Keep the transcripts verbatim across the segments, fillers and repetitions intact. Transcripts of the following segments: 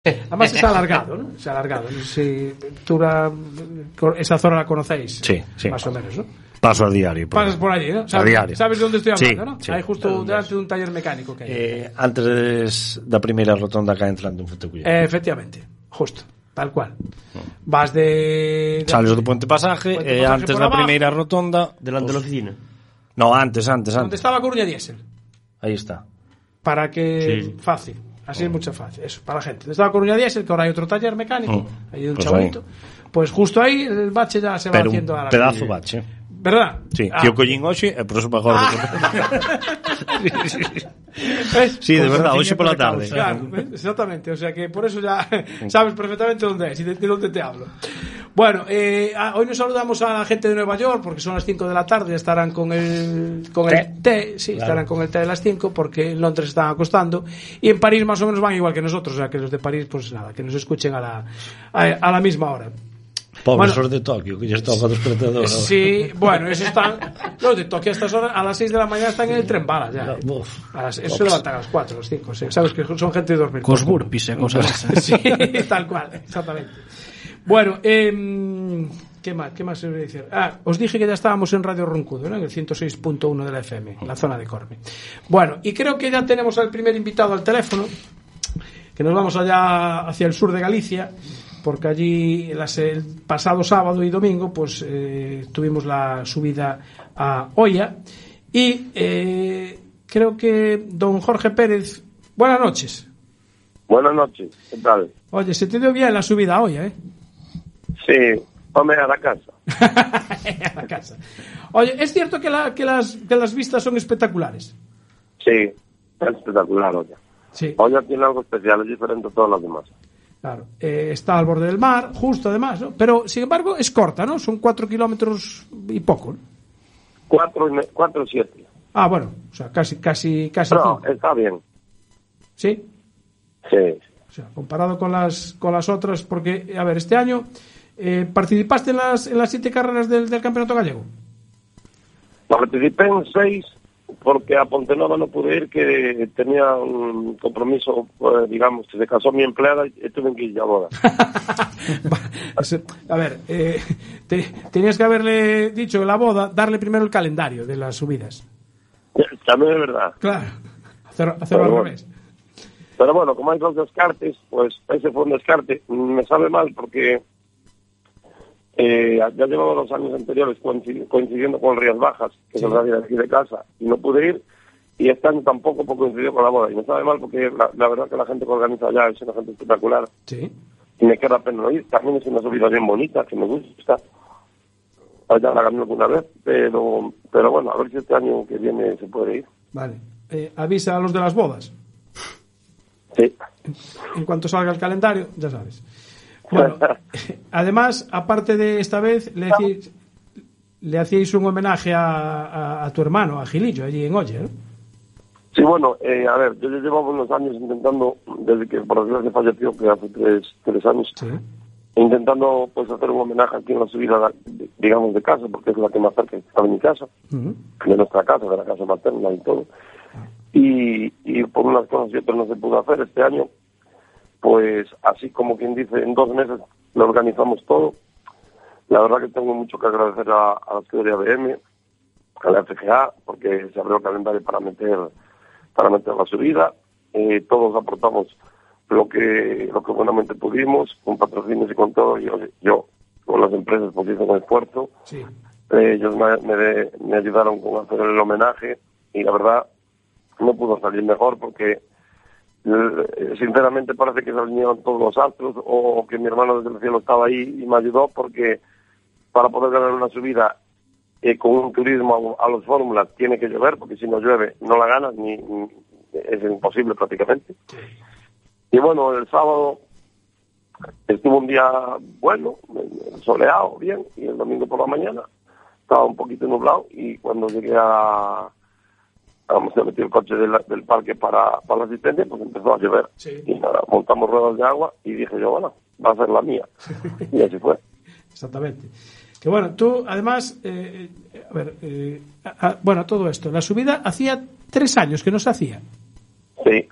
Eh, además es alargado, ¿no? Es alargado. No sé si tú la, esa zona la conocéis. Sí, sí. Más o menos, ¿no? Paso a diario. Por Pasas por allí, ¿no? ¿Sabes, a diario. ¿Sabes de dónde estoy hablando, sí, no? Sí. Ahí justo delante de un taller mecánico que hay. Eh, antes de, da primeira rotonda acá entrando un fotocuyo. Eh, efectivamente, justo, tal cual. Vas de... de Sales do Puente Pasaje Puente e Pasaje antes por da abajo, primeira rotonda delante pues, da oficina. No, antes, antes, Donde antes. estaba Coruña Diesel. Aí está. Para que... Sí. Fácil. Así es mucho fácil. Eso, para la gente. Donde estaba Coruña Diesel, que ahora hay otro taller mecánico. Mm. Ahí de un Pues chavalito. ahí. Pues justo ahí el bache ya se va Pero haciendo un a la... pedazo bache. ¿Verdad? Sí, Ah. que o collín hoxe e por eso mejor. Ah. ¿Ves? Sí, de Con verdad, hoxe pola conocimiento de tarde. causa. Claro, ¿ves? Exactamente. O sea que por eso ya sabes perfectamente dónde es y de, de dónde te hablo. Bueno, eh, hoy nos saludamos a la gente de Nueva York porque son las cinco de la tarde, estarán con el con el té, sí, claro. Estarán con el té de las cinco porque en Londres están acostando y en París más o menos van igual que nosotros, o sea que los de París pues nada, que nos escuchen a la a, a la misma hora. Pobres bueno, os de Tokio, que ya está para despertador. Sí, bueno, esos están los de Tokio a estas horas, a las seis de la mañana están en el tren bala ya. No, a las, eso se levantan a las cuatro, a las cinco, ¿sí? Sabes que son gente de dormir. Cos burpees e cosas esas. Sí, tal cual, exactamente. Bueno, eh, ¿qué más? ¿Qué más se debe decir? Ah, os dije que ya estábamos en Radio Roncudo, ¿no? En el ciento seis punto uno de la F M, en la zona de Corme. Bueno, y creo que ya tenemos al primer invitado al teléfono, que nos vamos allá hacia el sur de Galicia, porque allí las, el pasado sábado y domingo pues eh, tuvimos la subida a Oia y eh, creo que don Jorge Pérez, buenas noches. Buenas noches, ¿qué tal? Oye, se te dio bien la subida a Oia, ¿eh? Sí, hombre, a la casa. a la casa. Oye, ¿es cierto que, la, que, las, que las vistas son espectaculares? Sí, es espectacular Oia. Sí. Oia tiene algo especial, es diferente a todas las demás. Claro, eh, está al borde del mar, justo además, ¿no? Pero, sin embargo, es corta, ¿no? Son cuatro kilómetros y poco, ¿no? Cuatro y me, cuatro siete. Ah, bueno, o sea, casi, casi, casi No, cinco. está bien. ¿Sí? Sí. O sea, comparado con las con las otras, porque, a ver, este año eh, participaste en las en las siete carreras del, del Campeonato Gallego. Participé en seis porque a Pontenova no pude ir, que tenía un compromiso, pues, digamos, que se casó mi empleada y tuve que ir a boda. A ver, eh, te, tenías que haberle dicho en la boda, darle primero el calendario de las subidas. También es verdad. Claro, hacerlo, hacerlo al bueno. revés. Pero bueno, como hay dos descartes, pues ese fue un descarte. Me sabe mal porque eh, ya llevaba los años anteriores coincidiendo con Rías Bajas, que sí. Es el radio de aquí de casa, y no pude ir, y este año tampoco porque coincidió con la boda. Y me sabe mal porque la, la verdad que la gente que organiza allá es una gente espectacular. Sí. Y me queda pena no ir. También es una subida bien bonita, que me gusta. Allá la gané alguna vez, pero, pero bueno, a ver si este año que viene se puede ir. Vale. Eh, avisa a los de las bodas. Sí. En cuanto salga el calendario, ya sabes. Bueno, además, aparte de esta vez, le hacíais, le hacíais un homenaje a, a, a tu hermano, a Gilillo, allí en Oye, ¿no? Sí, bueno, eh, a ver, yo ya llevaba unos años intentando, desde que por desgracia falleció, que hace tres, tres años, sí. Intentando pues hacer un homenaje aquí en la subida, digamos, de casa, porque es la que más cerca está de mi casa, uh-huh. de nuestra casa, de la casa materna y todo. Y, y por unas cosas y otras no se pudo hacer este año, pues así como quien dice, en dos meses lo organizamos todo. La verdad que tengo mucho que agradecer a, a la escudería B M, a la F G A, porque se abrió el calendario para meter para meter la subida. Eh, todos aportamos lo que lo que buenamente pudimos, con patrocinios y con todo. Yo, yo con las empresas pues hice un esfuerzo. Sí. Eh, ellos me, me, me ayudaron con hacer el homenaje y la verdad no pudo salir mejor porque eh, sinceramente parece que se alinearon todos los astros o que mi hermano desde el cielo estaba ahí y me ayudó, porque para poder ganar una subida eh, con un turismo a, a los fórmulas tiene que llover, porque si no llueve no la ganas, ni, ni es imposible prácticamente. Y bueno, el sábado estuvo un día bueno, soleado, bien, y el domingo por la mañana estaba un poquito nublado, y cuando llegué a vamos a meter el coche del, del parque para, para la asistencia, pues empezó a llover. Sí. Y nada, montamos ruedas de agua y dije yo, bueno, va a ser la mía. Y así fue. Exactamente. Que bueno, tú además, eh, a ver, eh, a, a, bueno, todo esto, la subida hacía tres años que no se hacía. Sí,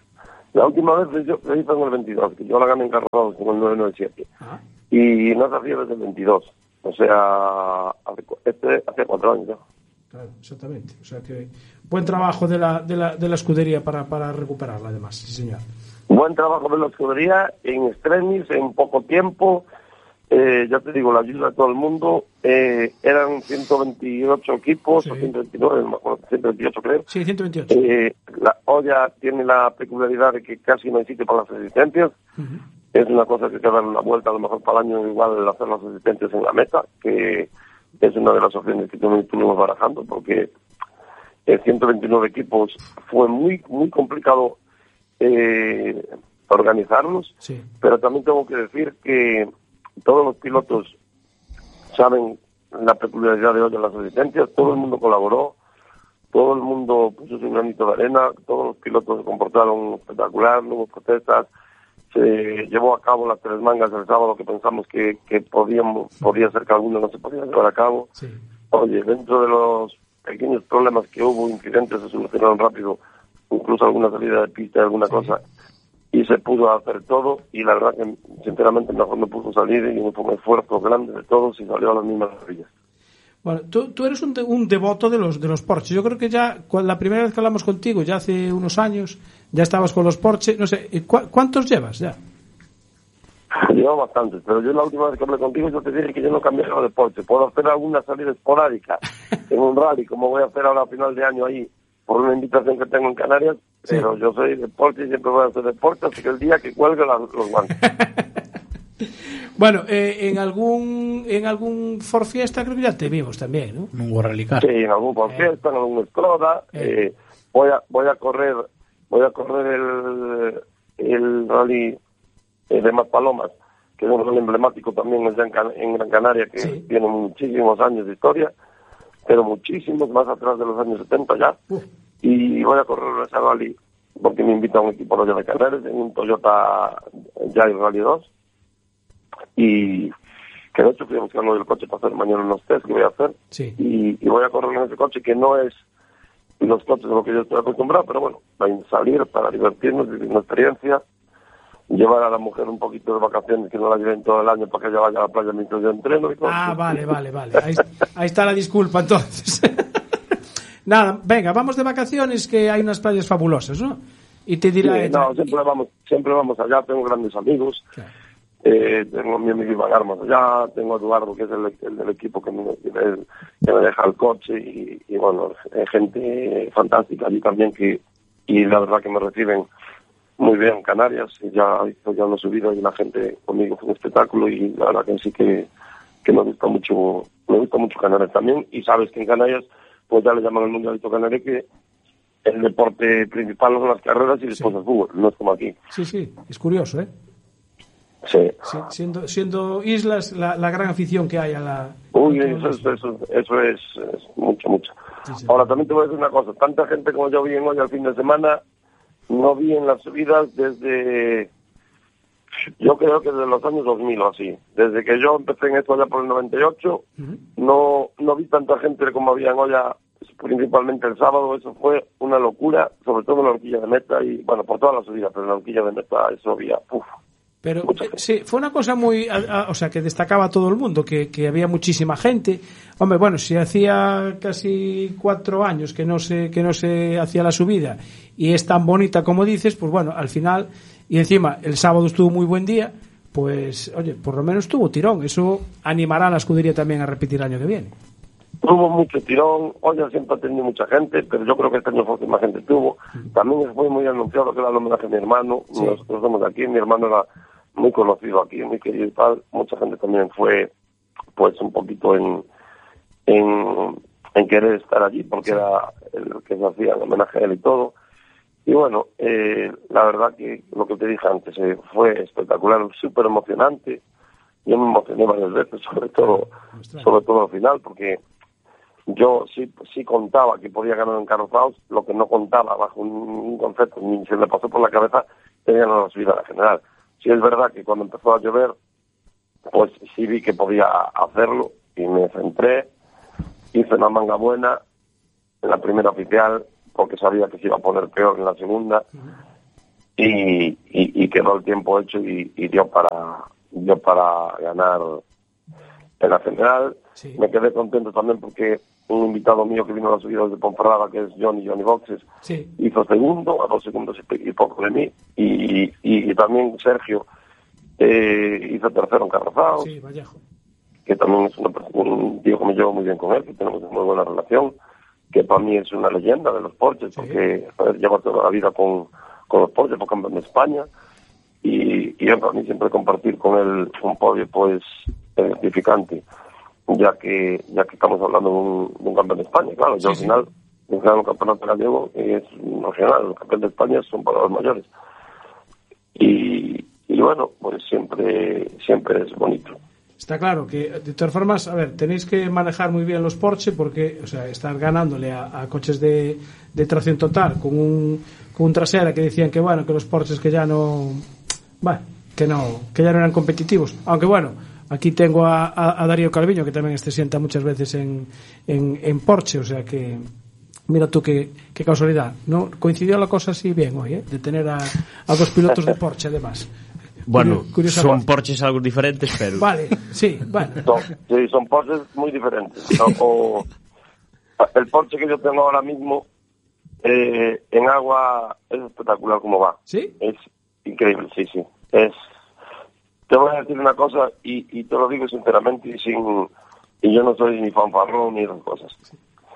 La última vez yo la hice en el veintidós, que yo la gané en Carros con el nueve nueve siete. Ah. Y no se hacía desde el veintidós. O sea, hace, este hace cuatro años ya. Claro, exactamente. O sea que buen trabajo de la, de la, de la escudería para, para recuperarla, además, sí señor. Buen trabajo de la escudería en extremis, en poco tiempo. Eh, ya te digo, la ayuda de todo el mundo. Eh, eran ciento veintiocho equipos, sí. O ciento veintinueve, no me acuerdo, ciento veintiocho creo. Sí, ciento veintiocho. Eh, la olla tiene la peculiaridad de que casi no hay sitio para las asistencias. Uh-huh. Es una cosa que hay que darle una vuelta, a lo mejor para el año igual hacer las asistencias en la meta, que es una de las opciones que estuvimos barajando, porque eh, ciento veintinueve equipos fue muy, muy complicado eh, organizarlos, sí. Pero también tengo que decir que todos los pilotos saben la peculiaridad de hoy de las asistencias, todo el mundo colaboró, todo el mundo puso su granito de arena, todos los pilotos se comportaron espectacular, no hubo protestas, se llevó a cabo las tres mangas el sábado que pensamos que, que podíamos, podía ser que alguno no se podía llevar a cabo. Sí. Oye, dentro de los pequeños problemas que hubo, incidentes se solucionaron rápido, incluso alguna salida de pista, alguna sí. cosa, y se pudo hacer todo, y la verdad que sinceramente mejor me pudo salir y fue un esfuerzo grande de todos y salió a las mismas maravillas. Bueno, tú, tú eres un, de, un devoto de los de los Porsche. Yo creo que ya la primera vez que hablamos contigo, ya hace unos años, ya estabas con los Porsche. No sé, ¿cu- ¿cuántos llevas ya? Llevo bastantes, pero yo la última vez que hablé contigo yo te dije que yo no cambiaba de Porsche. Puedo hacer alguna salida esporádica en un rally, como voy a hacer ahora a final de año ahí, por una invitación que tengo en Canarias, sí. Pero yo soy de Porsche y siempre voy a hacer de Porsche, así que el día que cuelgue la, los guantes. Bueno, eh, en algún en algún Ford Fiesta creo que ya te vimos también, ¿no? Un World Rally Car. Sí, en algún Ford Fiesta, eh. en algún Skoda. Eh. Eh, voy a voy a correr voy a correr el el rally eh, de Maspalomas, que es un rally emblemático también en, en Gran Canaria, que sí. Tiene muchísimos años de historia, pero muchísimos más atrás de los años setenta ya. Uh. Y voy a correr ese rally porque me invita a un equipo de Canarias en un Toyota Yaris Rally dos. Y que de hecho fui a buscarlo del coche para hacer mañana unos test que voy a hacer, sí. y, y voy a correr en ese coche que no es los coches a los que yo estoy acostumbrado, pero bueno, para salir, para divertirnos, vivir una experiencia, llevar a la mujer un poquito de vacaciones que no la lleven todo el año para que ella vaya a la playa mientras yo entreno y todo. Ah, vale, vale, vale, ahí, ahí está la disculpa entonces. Nada, venga, vamos de vacaciones, que hay unas playas fabulosas, ¿no? Y te dirá sí, ella, no, siempre vamos, siempre vamos allá, tengo grandes amigos. Claro. Eh, tengo a mi amigo Iván Armas allá, tengo a Eduardo, que es el, el del equipo que me, el, que me deja el coche, y, y bueno, hay gente fantástica allí también, que y la verdad que me reciben muy bien en Canarias. Ya hizo ya una subida y la gente conmigo fue un espectáculo, y la verdad que sí que, que me gusta mucho, me gusta mucho Canarias también. Y sabes que en Canarias pues ya le llaman el Mundialito Canario, que el deporte principal son las carreras y después sí. El fútbol, no es como aquí. Sí, sí, es curioso, ¿eh? Sí. Sí, siendo siendo islas la, la gran afición que hay a la... Uy, eso, eso, eso, eso es, es mucho, mucho. Sí, sí. Ahora también te voy a decir una cosa, tanta gente como yo vi en hoy al fin de semana, no vi en las subidas desde, yo creo que desde los años dos mil o así. Desde que yo empecé en esto allá por el noventa y ocho, uh-huh. no no vi tanta gente como había en olla, principalmente el sábado. Eso fue una locura, sobre todo en la horquilla de meta, y bueno, por toda la subida, pero en la horquilla de meta eso había, uff. Pero eh, sí, fue una cosa muy, a, a, o sea, que destacaba a todo el mundo, que, que había muchísima gente. Hombre, bueno, si hacía casi cuatro años que no se que no se hacía la subida y es tan bonita como dices, pues bueno, al final, y encima el sábado estuvo muy buen día, pues oye, por lo menos tuvo tirón. Eso animará a la escudería también a repetir el año que viene. Tuvo mucho tirón, hoy siempre ha tenido mucha gente, pero yo creo que este año fue que más gente tuvo. También fue muy anunciado que era el homenaje a mi hermano. Sí. Nosotros somos de aquí, mi hermano era muy conocido aquí, muy querido y tal. Mucha gente también fue, pues, un poquito en en, en querer estar allí, porque sí. Era el que se hacía el homenaje a él y todo. Y bueno, eh, la verdad que lo que te dije antes, eh, fue espectacular, súper emocionante. Yo me emocioné varias veces, sobre todo, sobre todo al final, porque yo sí sí contaba que podía ganar en Carlos Faust, lo que no contaba bajo un, un concepto, ni se me pasó por la cabeza, tenía la subida a la general. Sí es verdad que cuando empezó a llover, pues sí vi que podía hacerlo, y me centré, hice una manga buena en la primera oficial, porque sabía que se iba a poner peor en la segunda, y, y, y quedó el tiempo hecho y, y dio para dio para ganar en la general. Sí. Me quedé contento también porque un invitado mío que vino a la subida desde Ponferrada, que es Johnny, Johnny Boxes, sí. hizo segundo, a dos segundos y poco de mí, y, y, y también Sergio eh, hizo tercero en Carrozao, sí, Vallejo, que también es una, un tío que me llevo muy bien con él, que tenemos una muy buena relación, que para mí es una leyenda de los Porsches, sí. porque joder, lleva toda la vida con, con los Porsches, fue campeón de España, y, y para mí siempre compartir con él un podio pues gratificante, ya que ya que estamos hablando de un, de un campeón de España, claro, yo sí, al sí. final un gran campeonato gallego es nacional, los campeones de España son para los mayores, y, y bueno, pues siempre siempre es bonito. Está claro que, de todas formas, a ver, tenéis que manejar muy bien los Porsche porque, o sea, estar ganándole a, a coches de, de tracción total con un, con un trasera que decían que, bueno, que los Porsches que ya no, bueno, que no, que ya no eran competitivos. Aunque, bueno, aquí tengo a, a, a Darío Calviño, que también se sienta muchas veces en, en, en Porsche, o sea que, mira tú qué, qué casualidad, ¿no? Coincidió la cosa así bien hoy, ¿eh? De tener a, a dos pilotos de Porsche, además. Bueno, son Porsches algo diferentes, pero... Vale, sí, bueno. Son, sí, son Porsches muy diferentes. ¿No? O, el Porsche que yo tengo ahora mismo eh, en agua es espectacular como va. ¿Sí? Es increíble, sí, sí. Es, te voy a decir una cosa y, y te lo digo sinceramente y sin y yo no soy ni fanfarrón ni esas cosas. Sí.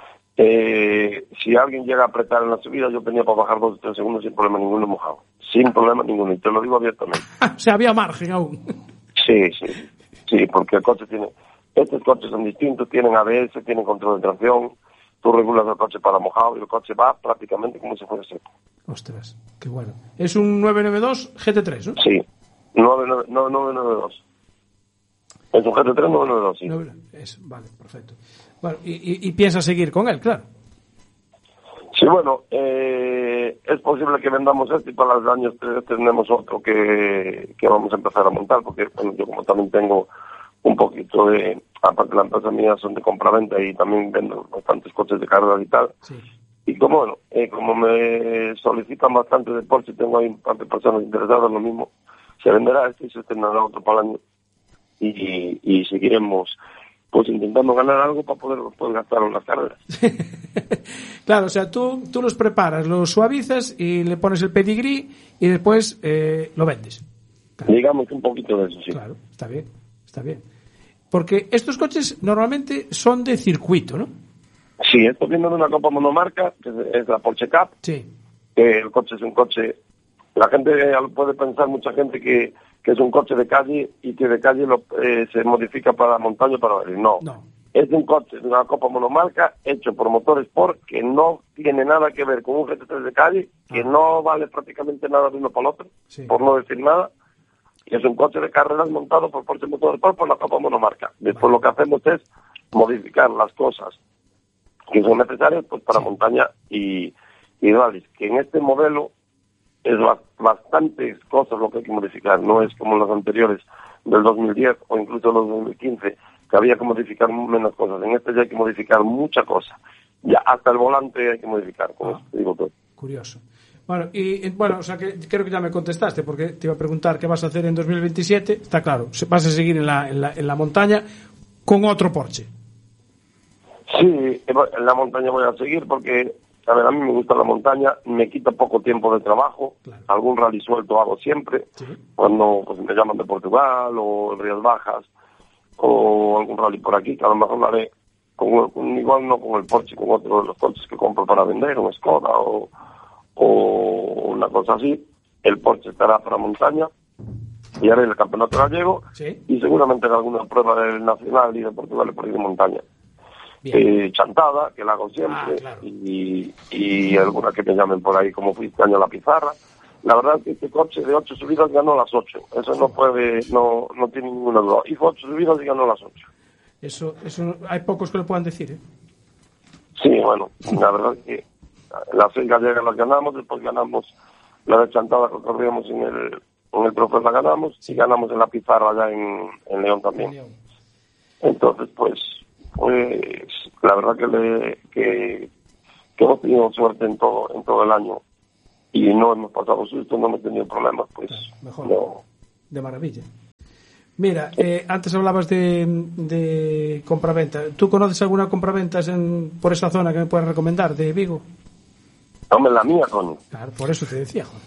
Eh, si alguien llega a apretar en la subida, yo tenía para bajar dos o tres segundos sin problema ninguno mojado. Sin problema ninguno, y te lo digo abiertamente. O sea, había margen aún. Sí, sí, sí, porque el coche tiene... Estos coches son distintos, tienen A B S, tienen control de tracción, tú regulas el coche para mojado y el coche va prácticamente como si fuera seco. Ostras, qué bueno. Es un nueve nueve dos G T tres, ¿no? Sí, nueve nueve dos. Es un G T tres nueve nueve dos, sí. Es, vale, perfecto. Bueno, y, y, y piensa seguir con él, claro. Sí, bueno, eh, es posible que vendamos este y para los años tenemos otro que, que vamos a empezar a montar, porque bueno, yo como también tengo un poquito de, aparte la empresa mía son de compraventa y también vendo bastantes coches de carga y tal. Sí. Y como bueno, eh, como me solicitan bastante de Porsche, tengo ahí bastantes personas interesadas en lo mismo, se venderá este y se tendrá otro para el año y, y seguiremos pues intentando ganar algo para poder, poder gastar en las carreras. Claro, o sea, tú, tú los preparas, los suavizas y le pones el pedigrí y después eh, lo vendes. Claro. Digamos un poquito de eso, sí. Claro, está bien, está bien. Porque estos coches normalmente son de circuito, ¿no? Sí, esto viene de una Copa Monomarca, que es la Porsche Cup. Sí. Que el coche es un coche... La gente puede pensar, mucha gente, que, que es un coche de calle y que de calle lo, eh, se modifica para montaña para ver. No. no. Es un coche de una Copa Monomarca hecho por Motor Sport que no tiene nada que ver con un G T tres de calle, que ah. no vale prácticamente nada de uno para el otro, sí. por no decir nada. Y es un coche de carreras montado por Porsche Motor Sport por la Copa Monomarca. Después vale. Lo que hacemos es modificar las cosas que son necesarias pues para sí. montaña y, y rallies. Que en este modelo es bastantes cosas lo que hay que modificar, no es como los anteriores del dos mil diez o incluso los dos mil quince, que había que modificar menos cosas. En este ya hay que modificar mucha cosa. Ya hasta el volante hay que modificar, como ah, digo todo. Curioso. Bueno, y bueno, o sea que creo que ya me contestaste, porque te iba a preguntar qué vas a hacer en dos mil veintisiete. Está claro, vas a seguir en la, en la, en la montaña con otro Porsche. Sí, en la montaña voy a seguir porque... A ver, a mí me gusta la montaña, me quita poco tiempo de trabajo, claro. Algún rally suelto hago siempre, ¿sí? Cuando pues, me llaman de Portugal o Rías Bajas o algún rally por aquí, que a lo mejor lo haré con, con, igual no con el Porsche, con otro de los coches que compro para vender, un Skoda o, o una cosa así. El Porsche estará para montaña y haré el campeonato gallego, ¿sí? Y seguramente haré alguna prueba del Nacional y de Portugal por ahí de montaña. Eh, chantada, que la hago siempre, ah, claro. y, y alguna que me llamen por ahí, como fui este año a la Pizarra. La verdad es que este coche de ocho subidas ganó las ocho, eso no puede, no no tiene ninguna duda. Hizo ocho subidas y ganó las ocho. Eso, eso hay pocos que lo puedan decir, ¿eh? Sí, bueno, la verdad es que las seis gallegas las ganamos, después ganamos la de chantada que corríamos en el, en el trofeo la ganamos, sí. Y ganamos en la Pizarra allá en, en León también. En León. Entonces, pues, pues la verdad que le que, que hemos tenido suerte en todo en todo el año y no hemos pasado susto, no hemos tenido problemas, pues claro, mejor. No. De maravilla. Mira, eh, antes hablabas de, de compraventa. ¿Tú conoces alguna compraventa en, por esa zona que me puedas recomendar, de Vigo? Hombre, la mía, Tony. Claro, por eso te decía, joder.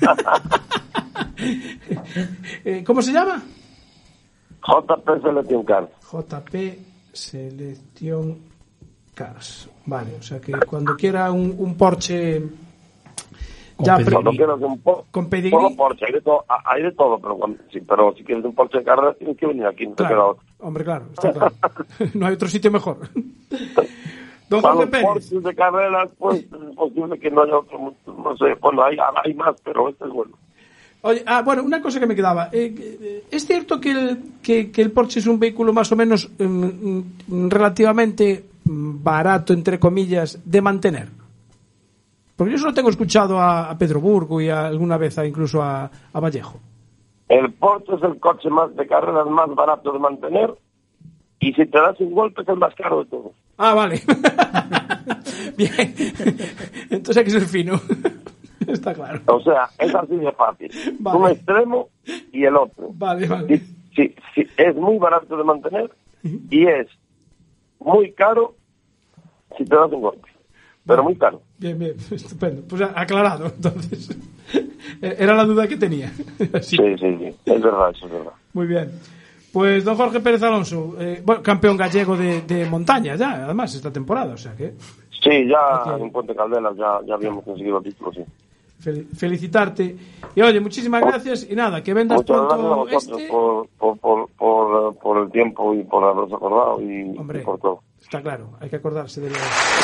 eh, ¿Cómo se llama? J P Selección Cars. J P Selección Cars. Vale, o sea que cuando quiera un, un Porsche... Ya cuando quieras un po- con pedigrí. Todo Porsche, hay de todo, hay de todo pero, cuando, sí, pero si quieres un Porsche de carreras tienes que venir aquí, no te queda otro. Hombre, claro, está claro. No hay otro sitio mejor. Don Para Jorge los Pérez. Porsches de carreras, pues es posible que no haya otro, no sé, bueno, hay, hay más, pero este es bueno. Oye, ah, bueno, una cosa que me quedaba. Eh, ¿Es cierto que el, que, que el Porsche es un vehículo más o menos mm, relativamente barato, entre comillas, de mantener? Porque yo solo tengo escuchado a, a Pedro Burgo y a, alguna vez a, incluso a, a Vallejo. El Porsche es el coche más de carreras más barato de mantener y si te das un golpe es el más caro de todos. Ah, vale. Bien. Entonces hay que ser fino. Está claro. O sea, es así de fácil. Vale. Un extremo y el otro. Vale, vale. Sí, sí, es muy barato de mantener y es muy caro si te das un golpe. Pero muy caro. Bien, bien, estupendo. Pues aclarado, entonces. Era la duda que tenía. Sí, sí, sí, es verdad, eso es verdad. Muy bien. Pues don Jorge Pérez Alonso, eh, bueno, campeón gallego de, de montaña ya, además, esta temporada, o sea que... Sí, ya okay. En Puente Caldelas ya, ya habíamos conseguido el título, sí. Fel- felicitarte. Y oye, muchísimas gracias y nada, que vendas muchas pronto gracias a vosotros este... por, por, por, por, por el tiempo y por haberos acordado y, Hombre, y por todo. Está claro, hay que acordarse de los...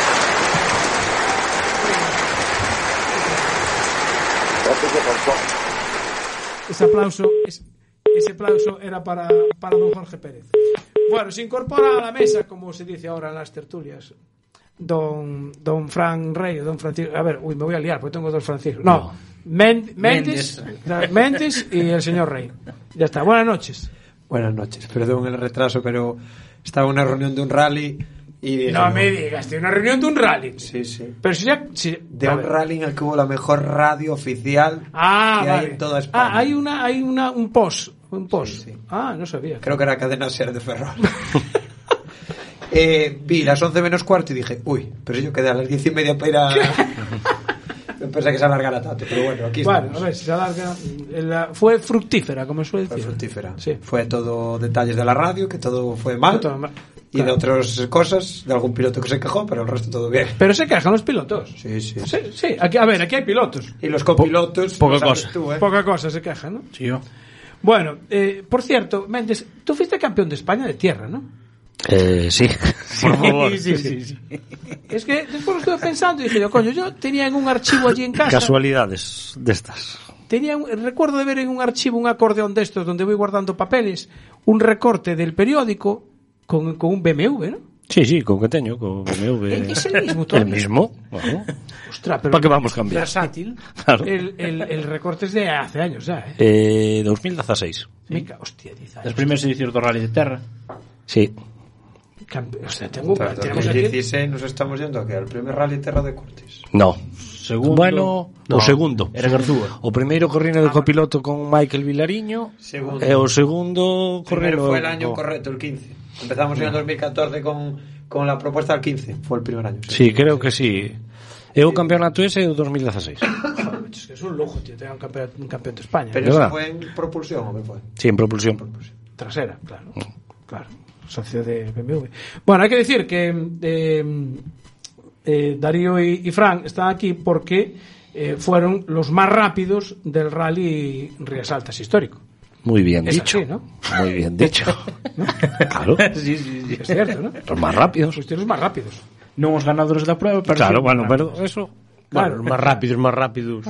Ese aplauso, ese, ese aplauso era para, para don Jorge Pérez. Bueno, se incorpora a la mesa, como se dice ahora en las tertulias, don don Fran Rey, don Francisco. A ver, uy, me voy a liar porque tengo dos Franciscos. No, no. Mend- Méndez, Méndez y el señor Rey. Ya está. Buenas noches. Buenas noches. Perdón el retraso, pero estaba en una reunión de un rally. Y dije, no me digas, de una reunión de un rally. Sí, sí. Pero si ya, si, de un rally en el que hubo la mejor radio oficial ah, que vale. hay en toda España. Ah, hay una, hay una, un post, un post. Sí, sí. Ah, no sabía. Creo que era Cadena Ser de Ferrol. eh, vi las once menos cuarto y dije, uy, pero yo quedé a las diez y media para ir a... Pensé que se alargara tanto, pero bueno, aquí bueno, estamos. A ver, si se alarga. La, fue fructífera, como suele decir. Fue fructífera. Sí. Fue todo detalles de la radio, que todo fue mal. Todo mal. Y claro. De otras cosas, de algún piloto que se quejó, pero el resto todo bien. Pero se quejan los pilotos. Sí, sí. Sí, sí. Aquí, a ver, aquí hay pilotos. Y los copilotos... Po- poca cosa. Tú, ¿eh? Poca cosa se quejan, ¿no? Sí, yo. Bueno, eh, por cierto, Méndez, tú fuiste campeón de España de tierra, ¿no? Eh, sí. Por favor. Sí, sí, sí, sí. Es que después estuve pensando y dije, yo, coño, yo tenía en un archivo allí en casa... Casualidades de estas. Tenía un, recuerdo de ver en un archivo un acordeón de estos donde voy guardando papeles, un recorte del periódico con, con un B M W, ¿no? Sí, sí, con que teño, con B M W. ¿Es el mismo todo? El mismo. Bueno. Ostras, pero... ¿Para qué vamos a cambiar? Versátil. Claro. El, el, el recorte es de hace años ya, ¿eh? eh dos mil dieciséis. Sí. Mica, hostia, diez años. Las primeras ediciones do Rally de Terra. Sí. Campe... O sea, tengo... Pero tenemos dos mil dieciséis aquí... nos estamos yendo a que el primer Rally Terra de Cortes. No. Segundo. Bueno, no, o segundo. Era Garzúa. O primeiro corrino de copiloto con Michael Vilariño. Segundo. E o segundo corrino fue el año no. correcto, el quince. Empezamos en el dos mil catorce con, con la propuesta del quince. Fue el primer año. Sí, sí creo que sí. E o campeonato ese é o dos mil dieciséis. Es que es un lujo, tío, tener un campeón, un campeón de España. Pero eso fue en propulsión, ¿o qué fue? Sí, en propulsión. propulsión. Trasera, claro. Claro. Socio de B M W. Bueno, hay que decir que eh, eh, Darío y, y Fran están aquí porque eh, fueron los más rápidos del rally Rías Altas histórico. Muy bien es dicho. Así, ¿no? Muy bien dicho. ¿No? Claro. Sí, sí, sí. Es cierto, ¿no? Los más rápidos. Pues los más rápidos. Non os ganadores da prueba, pero claro, sí, bueno, claro. pero eso... Claro, bueno, más rápidos, más rápidos.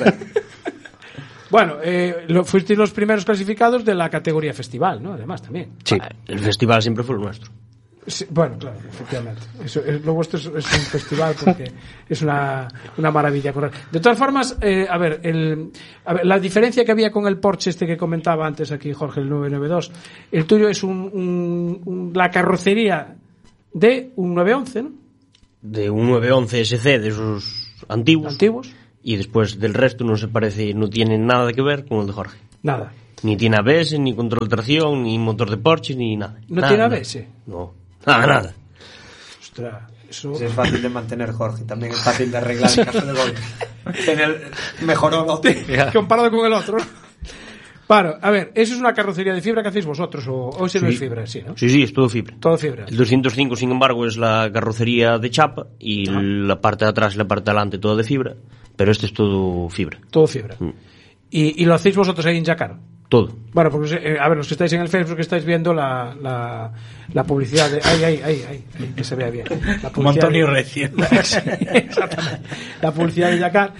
Bueno, eh, lo, fuisteis los primeros clasificados de la categoría festival, ¿no? Además, también. Sí. El festival siempre fue el nuestro. Sí, bueno, claro, efectivamente. Eso, es, lo vuestro es, es un festival porque es una, una maravilla correr. De todas formas, eh, a, ver, el, a ver, la diferencia que había con el Porsche este que comentaba antes aquí Jorge, el nueve noventa y dos, el tuyo es un, un, un, la carrocería de un nueve once, ¿no? De un nueve once S C, de esos antiguos. Antiguos. y después del resto no se parece, no tiene nada que ver con el de Jorge. Nada. Ni tiene A B S, ni control de tracción, ni motor de Porsche, ni nada. ¿No nada, tiene nada. A B S? No, nada, nada. Ostras, eso... Sí, es fácil de mantener, Jorge. También es fácil de arreglar en caso de golpe. Tiene el mejoró el otro. comparado con el otro. Claro, a ver, ¿eso es una carrocería de fibra que hacéis vosotros o, o ese Sí. no es fibra? Sí, ¿no? Sí, sí, es todo fibra. Todo fibra. El doscientos cinco, sin embargo, es la carrocería de chapa y Ah. la parte de atrás y la parte de adelante todo de fibra, pero este es todo fibra. Todo fibra. Mm. ¿Y, y lo hacéis vosotros ahí en Yacar? Todo. Bueno, porque, eh, a ver, los que estáis en el Facebook, que estáis viendo la, la, la publicidad de... Ay, ay, ay, ay, ay, que se vea bien. La Como Antonio Recio. Sí, exactamente. La publicidad de Yacar.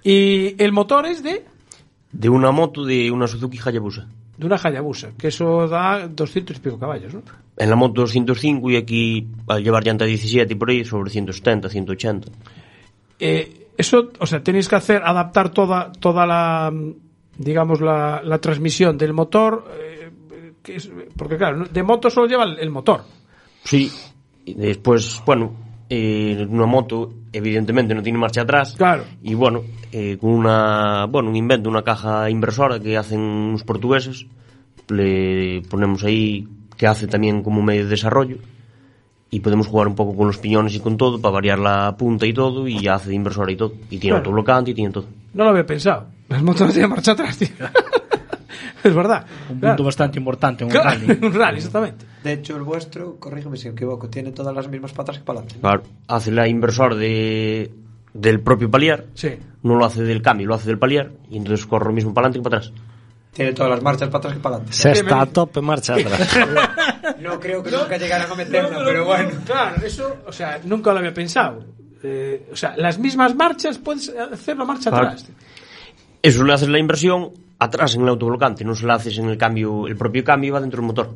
Y el motor es de... De una moto de una Suzuki Hayabusa. De una Hayabusa, que eso da doscientos y pico caballos, ¿no? En la moto doscientos cinco y aquí al llevar llanta diecisiete y por ahí sobre ciento setenta, ciento ochenta. Eh, eso, o sea, tenéis que hacer, adaptar toda, toda la, digamos, la, la transmisión del motor, eh, que es, porque claro, de moto solo lleva el, el motor. Sí, y después, bueno, eh, una moto evidentemente no tiene marcha atrás. Claro. Y bueno, eh, con una, bueno, un invento, una caja inversora que hacen unos portugueses, le ponemos ahí, que hace también como medio de desarrollo, y podemos jugar un poco con los piñones y con todo, para variar la punta y todo, y hace de inversora y todo. Y tiene Claro. autoblocante y tiene todo. No lo había pensado. Las motos no tienen marcha atrás, tío. Es verdad. Un Claro. punto bastante importante en un Claro, rally. un rally, exactamente. De hecho, el vuestro, corrígeme si me equivoco, tiene todas las mismas patas que para adelante. Claro, hace la inversor de, del propio palier, Sí. no lo hace del cambio, lo hace del palier, y entonces corre lo mismo para adelante que para atrás. Tiene todas las marchas para atrás que para adelante. Sexta a tope, marcha atrás. No creo que nunca llegaran a meterla, pero bueno. Claro, eso, o sea, nunca lo había pensado. Eh, o sea, las mismas marchas puedes hacerlo marcha Claro. atrás. Eso le haces la inversión atrás en el autoblocante, no se la haces en el cambio, el propio cambio va dentro del motor.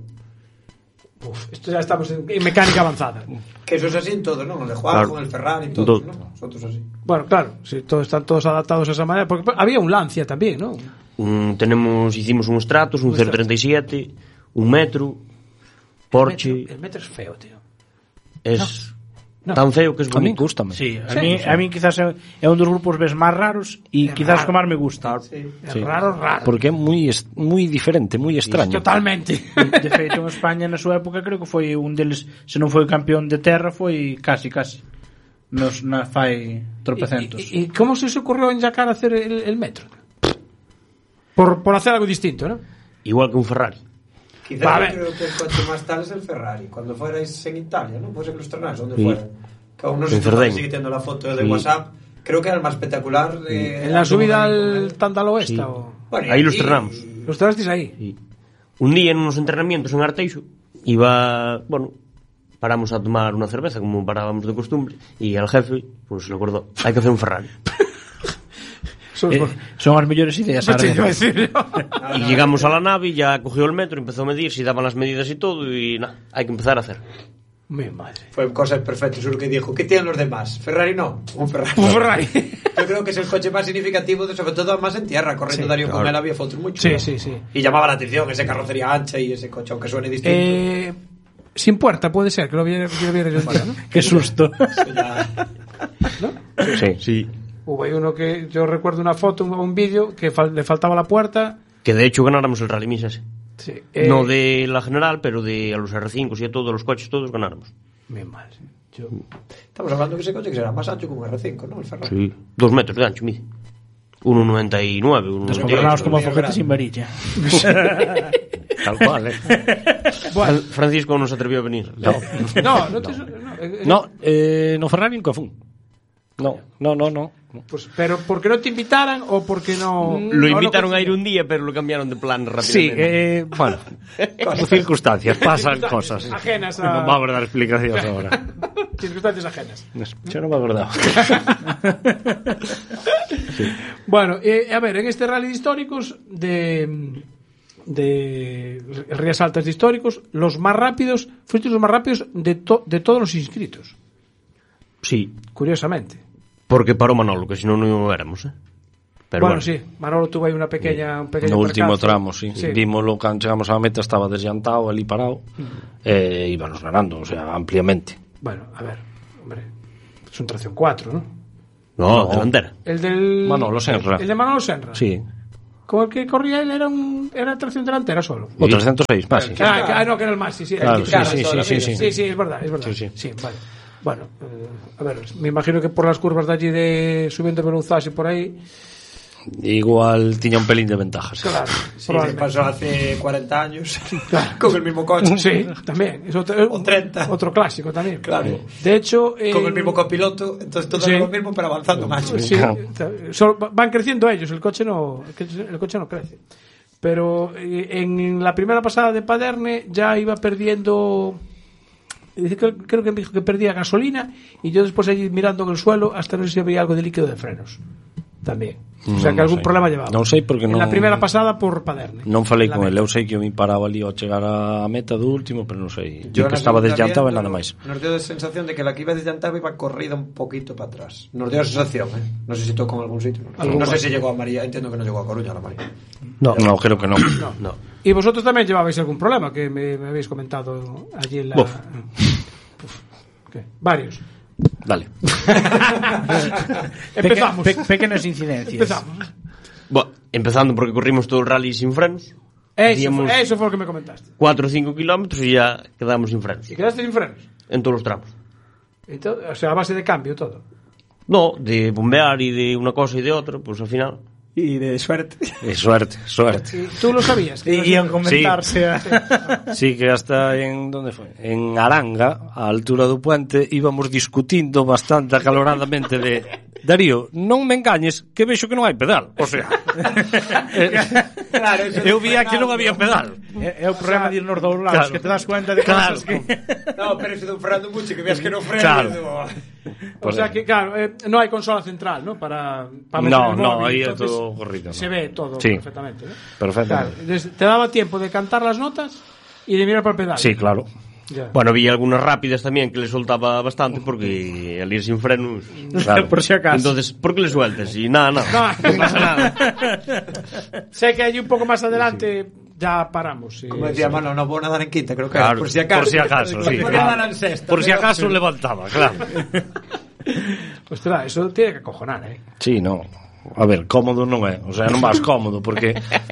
Uf, esto ya estamos en, en mecánica avanzada. Que eso es así en todo, ¿no? El de Juan, Claro. con el Ferrari y todo, Todo. ¿no? Nosotros así. Bueno, claro, sí, todos están todos adaptados a esa manera. Porque había un Lancia también, ¿no? Un, tenemos, hicimos un Stratos, un, Un cero treinta y siete, un Metro, Porsche, El metro, el metro es feo, tío. es No. tan feo que es A mí bonito. gústame. Sí, a Sí, mí, sí. a mí quizás é, é un dos grupos ves máis raros e É quizás raro. que máis me gusta. Sí. Es Sí. raro, raro. Porque é moi est- moi diferente, moi extraño. Totalmente. De feito, en España na súa época creo que foi un deles, se non foi campeón de terra, foi casi, casi. Nos na fai tropecentos. ¿Y, y, y cómo se os ocurrió en Yacar hacer el, el metro? Por, por hacer algo distinto, ¿no? Igual que un Ferrari. Quizás Vale. yo creo que el coche más tal es el Ferrari. Cuando fuerais en Italia, ¿no? Puede ser que los tornados, donde Sí. fuera. Que aún no sé En si Cerdeña. sigue teniendo la foto de Sí. WhatsApp. Creo que era el más espectacular. Eh, En la subida al Sí. Tandalo Oeste. Sí. O... Bueno, y Ahí los aquí- tornamos. ¿Los trasteis ahí? Sí. Un día en unos entrenamientos en Arteixo iba, bueno, paramos a tomar una cerveza como parábamos de costumbre y al jefe pues le acordó, hay que hacer un Ferrari. Son Eh, son as mellores ideas, Pues te iba a Arde. decir yo. Y llegamos a la nave y ya cogió el metro, empezó a medir si daban las medidas y todo y nada, hay que empezar a hacer. Mi madre. Fue cosas perfectas. Solo que dijo, ¿qué tienen los demás? Ferrari no. Un Ferrari. Un Ferrari. Yo creo que es el coche más significativo, de, sobre todo más en tierra. Corriendo Sí, Darío con claro. él había fotos muy Sí, chulas. sí, sí. Y llamaba la atención ese carrocería ancha y ese coche, aunque suene distinto. Eh, sin puerta, puede ser, que lo viera, que lo viera yo un día, ¿no? Qué susto. Eso ya- Sí. Sí. Hubo ahí uno que yo recuerdo una foto, un, un vídeo que fal- le faltaba la puerta. Que de hecho ganáramos el Rally Mix ese. Sí, eh, No de la general, pero de a los R cinco y a todos los coches, todos ganáramos. Mi madre. Yo, Estamos hablando de ese coche que será más ancho que un R cinco, ¿no? El Ferrari. Sí. Dos metros de ancho, mide. uno noventa y nueve, uno Nos noventa y compramos ocho. como Muy foguete grande. sin varilla. Tal cual, eh. bueno, Fran- Francisco no se atrevió a venir. No. no, no, te, no, eh, No, eh, no Ferrari nunca fun. No, no, no, no. Pues, pero porque no te invitaran o porque no. Lo no invitaron lo a ir un día, pero lo cambiaron de plan rápidamente. Sí, eh, bueno, circunstancias, pasan cosas. Ajenas a- Non vamos a dar explicacións agora. Circunstancias ajenas. Yo non me acordaba. Bueno, eh, a ver, en este rally de históricos de de Rías Altas de históricos, los más rápidos, fuisteis los más rápidos de, to- de todos los inscritos, Sí, curiosamente. porque paró Manolo, que si no, no éramos, ¿eh? Pero bueno, bueno, sí, Manolo tuvo ahí una pequeña, un pequeño No último percance. tramo, sí. Sí. Vímoslo cando chegamos á meta, estaba desllantado, ali parado, e eh, íbanos ganando, o sea, ampliamente. Bueno, a ver, hombre, es un tracción cuatro, ¿no? No, delantera. El del... Manolo Senra. El de Manolo Senra. Sí. Con el que corría él era un era tracción delantera solo. O trescientos seis, más, sí. Ah, que- ah, no, que era el más, sí, sí. Claro, el sí, claro, sí, toda la sí, vida. sí, sí. Sí, sí, es verdad, es verdad. Sí, sí. vale. Bueno, eh, a ver, me imagino que por las curvas de allí de subiendo Beluzas y por ahí, Igual tiña un pelín de ventajas. claro, Sí, me probablemente. pasó hace cuarenta años con el mismo coche. Sí, también. Es otro, O treinta. Otro clásico también. Claro. De hecho, en- Con el mismo copiloto, entonces todo Sí. es lo mismo, pero avanzando más. Sí, solo van creciendo ellos, el coche no, el coche- el coche no crece. Pero eh, en la primera pasada de Paderne ya iba perdiendo, dice que- creo que me dijo que perdía gasolina, y yo después allí mirando en el suelo hasta no sé si había algo de líquido de frenos también. O sea Non que algún sei. problema llevaba. Non sei porque en non- la primera pasada por Paderne. Non falei En la con el, meta. eu sei que eu me paraba ali ao chegar á meta do último, pero non sei. Yo Yo que na estaba segunda desllantado e viendo, nada máis. Nos dio la sensación de que la que iba desllantado iba corrida un poquito para atrás. Nos dio la sensación, ¿eh? No sé si tocó en algún sitio. No, Algún no sé más. si llegó a María. Entiendo que no llegó a Coruña, la María. No, no creo que non. No. Y vosotros también llevabais algún problema que me, me habéis comentado allí en la... Buf. Uf, ¿qué? Varios. Dale. Empezamos. Peque- pe- pequenas incidencias. Empezamos. Bueno, empezando porque corrimos todo el rally sin frenos. Eso, Hacíamos fue, eso fue lo que me comentaste. cuatro o cinco kilómetros y ya quedamos sin frenos. Y quedaste sin frenos. En todos los tramos. Y todo, o sea, a base de cambio todo. No, de bombear y de una cosa y de otra, pues al final. Y de suerte. Eh, suerte, suerte. Y tú lo sabías. que ibas Y, y sin en frenos. comentarse a... Sí, que hasta en ¿dónde foi? En Aranga, á altura do puente, íbamos discutindo bastante acaloradamente de Darío, non me engañes que vexo que non hai pedal. O sea, Claro, eso eu de vía que non frenando. había pedal. É, é o problema de irnos dous lados, Claro. que te das cuenta de Claro. cosas que... No, pero eso de un Fernando Mucho, que veas que no frena. Claro. O sea que, claro, eh, no hay consola central, ¿no? Para, para meter No, el no, móvil, aí é entonces todo corrido. Se ¿no? ve todo Sí. perfectamente. ¿no? Perfectamente. Claro, entonces, te daba tiempo de cantar las notas y de mirar para el pedal. Sí, claro. Ya. Bueno, había algunas rápidas también que le soltaba bastante porque al ir sin frenos. Claro. Por si acaso. Entonces, ¿por qué le sueltas? Y nada, nada. No, No pasa nada. sé que hay un poco más adelante ya paramos. sí. Como decía Mano, no puedo nadar en quinta, creo que Claro, era. Por si acaso. por si acaso, sí, Podía claro. nadar en sexta. Por si pero- acaso levantaba, claro. Ostras, eso tiene que acojonar, ¿eh? Sí, no. A ver, cómodo non é, o sea, non vas cómodo porque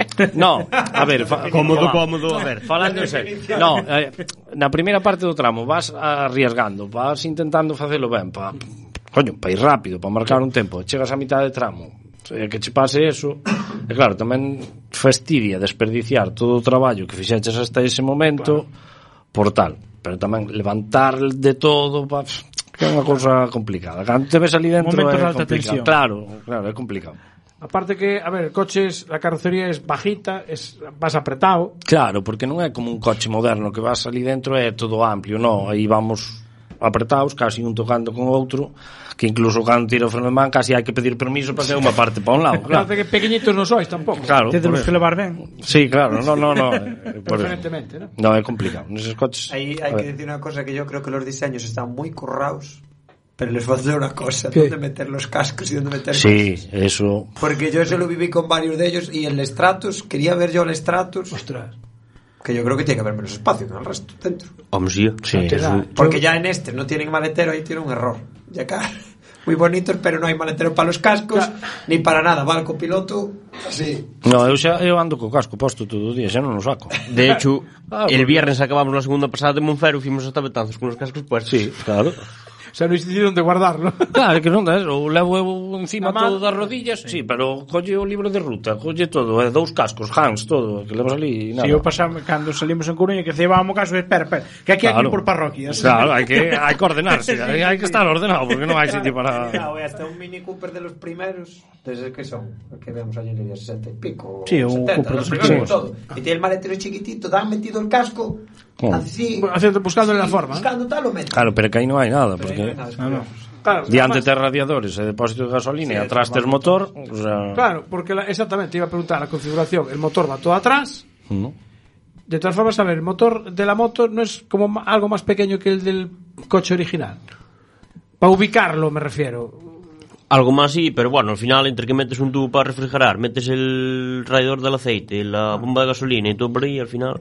no, a ver, fa... Cómodo, va, cómodo. A ver, falando en serio. No, eh, na primeira parte do tramo vas arriesgando, vas intentando facelo ben, pa coño, pa ir rápido, pa marcar un tempo, chegas a mitad de tramo, e que che pase eso, e claro, tamén fastidia desperdiciar todo o traballo que fixeches hasta ese momento por tal, pero tamén levantar de todo, pa que é unha cousa complicada. Cando te ves ali dentro Momentos é de alta complicado. tensión. Claro, claro, é complicado. Aparte que, a ver, el coche es, la carrocería es bajita, es vas apretado. Claro, porque non é como un coche moderno que vas ali dentro é todo amplio, no, aí vamos apretados, casi un tocando con outro, que incluso cando tira o freno de man casi hai que pedir permiso para ter unha parte para un lado, claro. Aparte que pequeñitos no sois tampoco. Claro, Temos por que eso. levar ben. Sí, claro, no, no, no, eh, por eso. Preferentemente, ¿no? No, é complicado. Neses coches. Ahí hay a que ver. decir una cosa, que yo creo que los diseños están muy currados, pero les falta una cosa, ¿Qué? dónde meter los cascos y dónde meter Sí, cosas. eso. Porque yo eso lo viví con varios de ellos, y el Stratus, quería ver yo el Stratus, Ostras. que yo creo que tiene que haber menos espacio que en el resto dentro. Vamos, sí. Sí, te da. eso. Porque ya en este no tienen maletero, ahí tiene un error. Ya acá, muy bonitos, pero no hay maletero para los cascos, ni para nada. Va el copiloto, así. No, eu xa eu ando co casco posto todo o día, xa non o saco. De hecho, Ah, el porque- viernes acabamos la segunda pasada de Monfero, fuimos hasta Betanzos con los cascos puestos. Sí, claro. O sea, no existe donde guardarlo. Claro, é que non dá, o levo eu encima Na man- todo das rodillas, sí, pero colle o libro de ruta, colle todo, e dous cascos, Hans, todo, que levas ali, nada. Si eu pasamos cando salimos en Coruña que cebábamos caso, espera, espera, que aquí hai que ir por parroquias. Claro, hai que hai que ordenarse, hai, hai que estar ordenado porque non hai sitio para. Claro, hasta un Mini Cooper de los primeros, desde que son, que veamos allí en el sesenta y pico, Sí, un setenta, Cooper los de primeros, esos. todo. Y tiene el maletero chiquitito, dan metido el casco, ¿Cómo? así, Haciendo, buscándole la forma. buscando tal, lo mete. Claro, pero que aí non hai nada, Pero ahí no hay porque nada, es No, no. curioso. Claro, diante además- tes radiadores e depósito de gasolina e atrás tes motor, o sea, Claro, porque la- exactamente, iba a preguntar la configuración. El motor va todo atrás. ¿no? De todas formas, a ver, el motor de la moto no es como ma- algo más pequeño que el del coche original. Para ubicarlo, me refiero. Algo más sí, pero bueno, al final entre que metes un tubo para refrigerar, metes el radiador del aceite, la bomba de gasolina y todo por ahí, al final...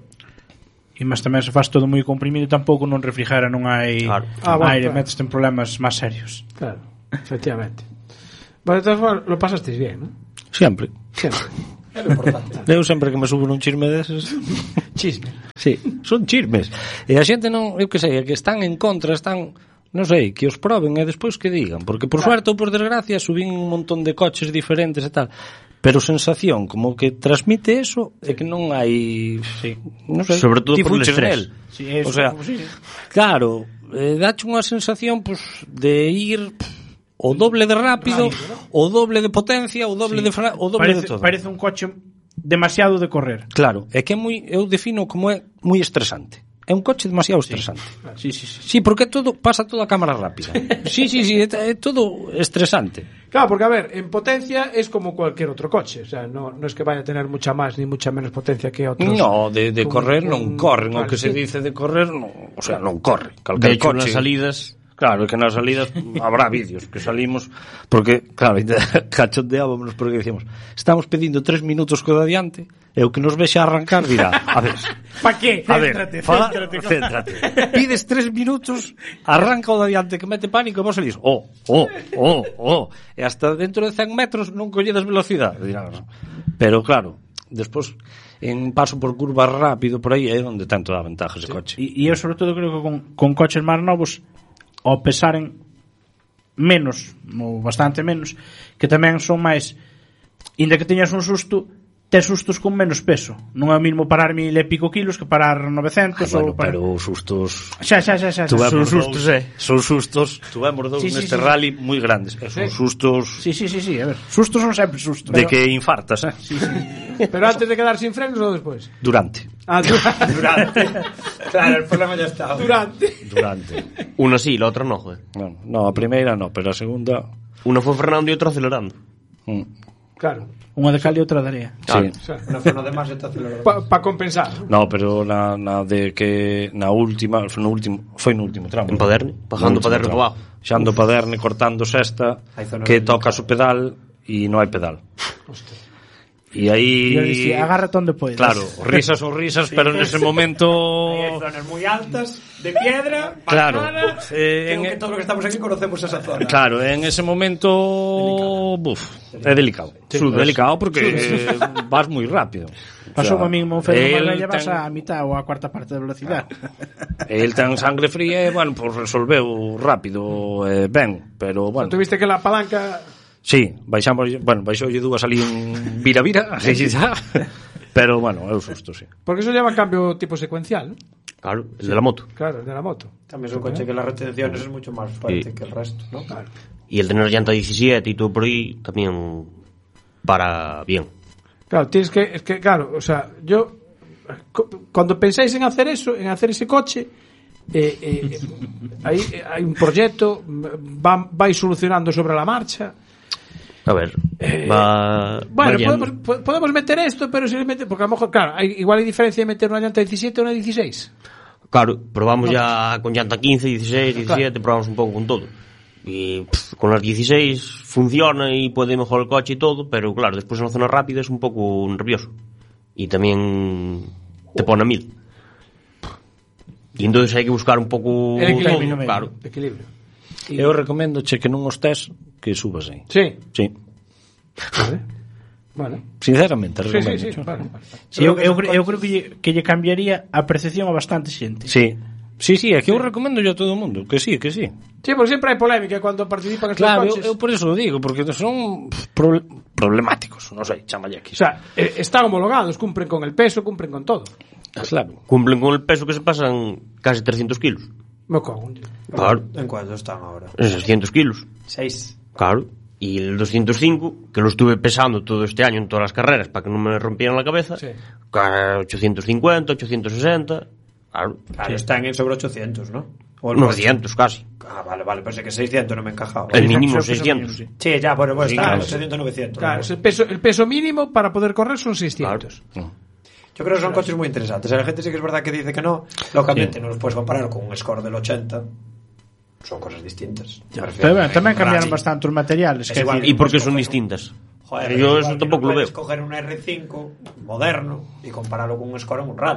E máis tamén se faz todo moi comprimido, tampouco non refrigera, non hai Claro. Ah, bueno, aire, claro. metes en problemas máis serios. Claro, efectivamente. Pero de todas formas, lo pasasteis bien, ¿no? Sempre. Siempre. É lo importante. Eu sempre que me subo nun chisme deses. Chisme. Sí, son chismes. E a xente non, eu que sei, que están en contra, están, non sei, que os proben e despois que digan, porque por claro. suerte ou por desgracia subín un montón de coches diferentes e tal. Pero sensación como que transmite eso é que non hai, sí, non sei, sobre todo por el estrés. Sí, eso, o sea, sí. Claro, eh, dache unha sensación pues, de ir o doble de rápido, rápido ¿no? O doble de potencia, o doble sí. de fra... o doble parece, de todo. Parece un coche demasiado de correr. Claro, é que é moi, eu defino como é moi estresante. É un coche demasiado estresante. Sí, sí, sí. Sí, porque todo pasa toda a cámara rápida. Sí, sí, sí, é, é todo estresante. Claro, porque a ver, en potencia es como cualquier otro coche, o sea, no, no es que vaya a tener mucha más ni mucha menos potencia que otros. No, de, de correr non corren, o que se dice de correr, no, o sea, non corre. Calquer de hecho, coche, nas salidas claro, que nas salidas habrá vídeos que salimos porque, claro, cachondeábamos porque decíamos, estamos pedindo tres minutos co de adiante e o que nos vexa arrancar dirá, a ver, pa que? A ver, céntrate, fa, céntrate, céntrate. Pides tres minutos, arranca o de adiante que mete pánico e vos salís, oh, oh, oh, oh, e hasta dentro de cen metros non colledes velocidade, dirán. Pero claro, despois en paso por curvas rápido por aí é onde ten toda a ventaja ese sí. coche. E, e eu sobre todo creo que con, con coches máis novos ao pesaren menos, ou bastante menos, que tamén son máis, inda que teñas un susto, tes sustos con menos peso. Non é o mismo parar mil e pico kilos que parar novecentos. Ay, bueno, ou para... pero sustos... Xa, xa, xa, xa. Son sustos, eh. Son sustos. Tuvemos dous sí, sí, neste sí, rally moi grandes. E son sí. sustos... Sí, sí, sí, sí, a ver. Sustos son sempre sustos. De pero... que infartas, eh. Sí, sí. Pero antes de quedar sin frenos ou despois? Durante. Ah, durante. Durante. Claro, el problema ya está. Durante. Durante. Una sí, la otra no, joder. No, no, a primeira no, pero a segunda... Una foi frenando e outra acelerando. Mm. Claro. Unha de cal e outra de area. Sí. O sea, Una freno de más e te acelerando. Para pa compensar. No, pero na, na de que na última, foi no último, foi no último tramo. En Paderne, bajando no Paderne para abajo. Xando Paderne cortando sexta, que tocas o pedal e non hai pedal. Hostia. E E aí eu dixi, agárrate onde podes. Claro, risas son risas, sí, pero nese momento hai zonas moi altas de piedra, claro, bajada, eh, creo en... que todos los que estamos aquí conocemos esa zona. Claro, en ese momento buf, é delicado. Sí, é delicado porque eh, vas moi rápido. Pasou o mismo un Fede Marbella, vas ten... a mitad ou a cuarta parte de velocidade. El ten sangre fría e, bueno, pues resolveu rápido e eh, ben, pero, bueno. Tuviste que la palanca... Sí, baixamos, bueno, baixoulle dúas ali en vira-vira, así xa. Pero, bueno, é o susto, sí. Porque eso lleva cambio tipo secuencial, ¿no? Claro, el sí. de la moto. Claro, el de la moto. También es un coche que las retenciones es mucho más fuerte sí. que el resto, ¿no? Claro. Y el tener llanta diecisiete y todo por ahí también para bien. Claro, tienes que, es que, claro, o sea, yo, cuando pensáis en hacer eso, en hacer ese coche, eh, eh, hay, hay un proyecto, va, vais solucionando sobre la marcha. A ver, eh, va. Bueno, va podemos, podemos meter esto, pero si le mete, porque a lo mejor, claro, hay, igual hay diferencia de meter una llanta diecisiete o una dieciséis. Claro, probamos no, ya con llanta quince, dieciséis, diecisiete, claro. Probamos un poco con todo. Y pff, con las dieciséis funciona y puede mejorar el coche y todo, pero claro, después en la zona rápida es un poco nervioso. Y también te pone a mil. Y entonces hay que buscar un pouco el equilibrio, todo, claro. Equilibrio. Y... Eu recomendo che que non os tes que subas aí. Sí. Sí. Vale. Bueno. Sinceramente, recomendo. Sí, sí, sí. Vale, vale. Sí, eu, eu, eu creo que lle, que lle cambiaría a percepción a bastante xente. Sí. Sí, sí, é que eu recomendo yo a todo o mundo, que sí, que sí. Sí, porque sempre hai polémica cando participan estes claro, coches. Claro, eu, eu por eso lo digo, porque son pro, problemáticos, non sei, chamalle aquí. O sea, eh, están homologados, cumpren con el peso, cumpren con todo. Claro. Cumplen con el peso que se pasan casi trescientos kilos. Me cago en... Claro. ¿En cuánto están ahora? En seiscientos kilos. Seis. Claro. Y el doscientos cinco, que lo estuve pesando todo este año en todas las carreras para que no me rompieran la cabeza, sí. ochocientos cincuenta, ochocientos sesenta... Claro, claro sí. Están en sobre ochocientos, ¿no? O novecientos casi. Ah, vale, vale, pensé que seiscientos no me encajaba. El mínimo seiscientos. Sí, ya, bueno, pues sí, está claro. ochocientos, novecientos. Claro, ¿no? el, peso, el peso mínimo para poder correr son seiscientos. Claro. Yo creo que son coches muy interesantes. La gente sí que es verdad que dice que no. Lógicamente sí. No los puedes comparar con un score del ochenta. Son cosas distintas. Pero bueno, también cambiaron bastante los materiales. Es igual, ¿y por qué son distintas? Joder, yo eso tampoco no lo veo. Puedes coger un R cinco moderno y compararlo con un score en un rally.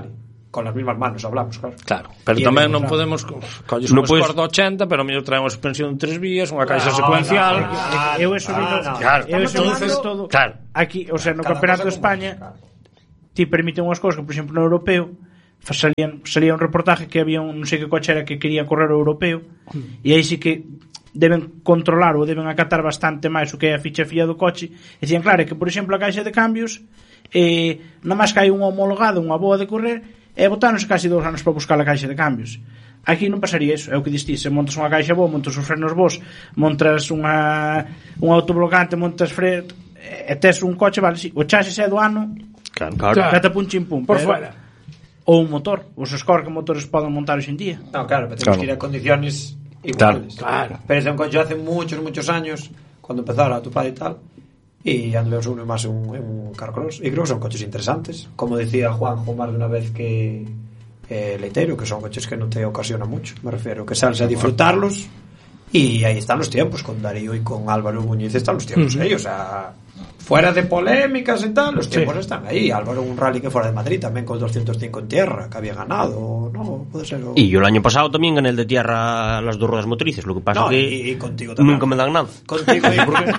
con las mismas manos hablamos, claro. Claro, pero Y tamén el non claro. podemos colles Non un puedes- Escort ochenta, pero a mellor trae unha suspensión de tres vías, unha caixa No, secuencial. no, no. Eu eso vino, no, claro. eu eso vino Entonces, todo. claro. Aquí, o sea, no Cada Campeonato de cosa como España, es, claro. ti permiten unhas cousas que, por exemplo, no europeo, fa- salían, salía un reportaje que había un non sei que coche era que quería correr o europeo, e aí sí que deben controlar ou deben acatar bastante máis o que é a ficha fía do coche. E dicían, claro, é que, por exemplo, a caixa de cambios, eh, nada máis que hai unha homologada, unha boa de correr, e botáronse casi dous anos para buscar a caixa de cambios. Aquí non pasaría iso, é o que distís, se montas unha caixa boa, montas os frenos bons, montas unha un autoblocante, montas fre e tes un coche, vale, si, o chasis é do ano, Claro. Claro. cata pun chimpum, Por pero- fuera. ou un motor, os Escort que motores poden montar hoxe en día. No, claro, pero tenemos Claro. que ir a condiciones iguales. Claro. Pero es un coche hace muchos, muchos años, cuando empezaba la Autopad y tal, y ya no uno más en un, en un carcross. Y creo que son coches interesantes. Como decía Juanjo más de una vez que eh, Leiteiro, que son coches que no te ocasionan mucho, me refiero, que sales a disfrutarlos. Y ahí están los tiempos, con Darío y con Álvaro Muñiz están los tiempos ahí, o sea, fuera de polémicas y tal, los tiempos Sí. están ahí. Álvaro, un rally que fuera de Madrid también con doscientos cinco en tierra, que había ganado, no, puede ser. o- Y yo el año pasado también gané el de tierra las dos ruedas motrices, lo que pasa No, que y, y contigo también. nunca me dan nada. Contigo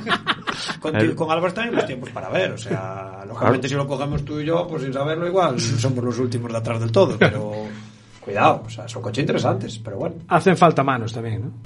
y contigo, con Álvaro están en los tiempos para ver, o sea, lógicamente si lo cogemos tú y yo, pues sin saberlo igual, somos los últimos de atrás del todo, pero cuidado, o sea, son coches interesantes, pero bueno. Hacen falta manos tamén, ¿no?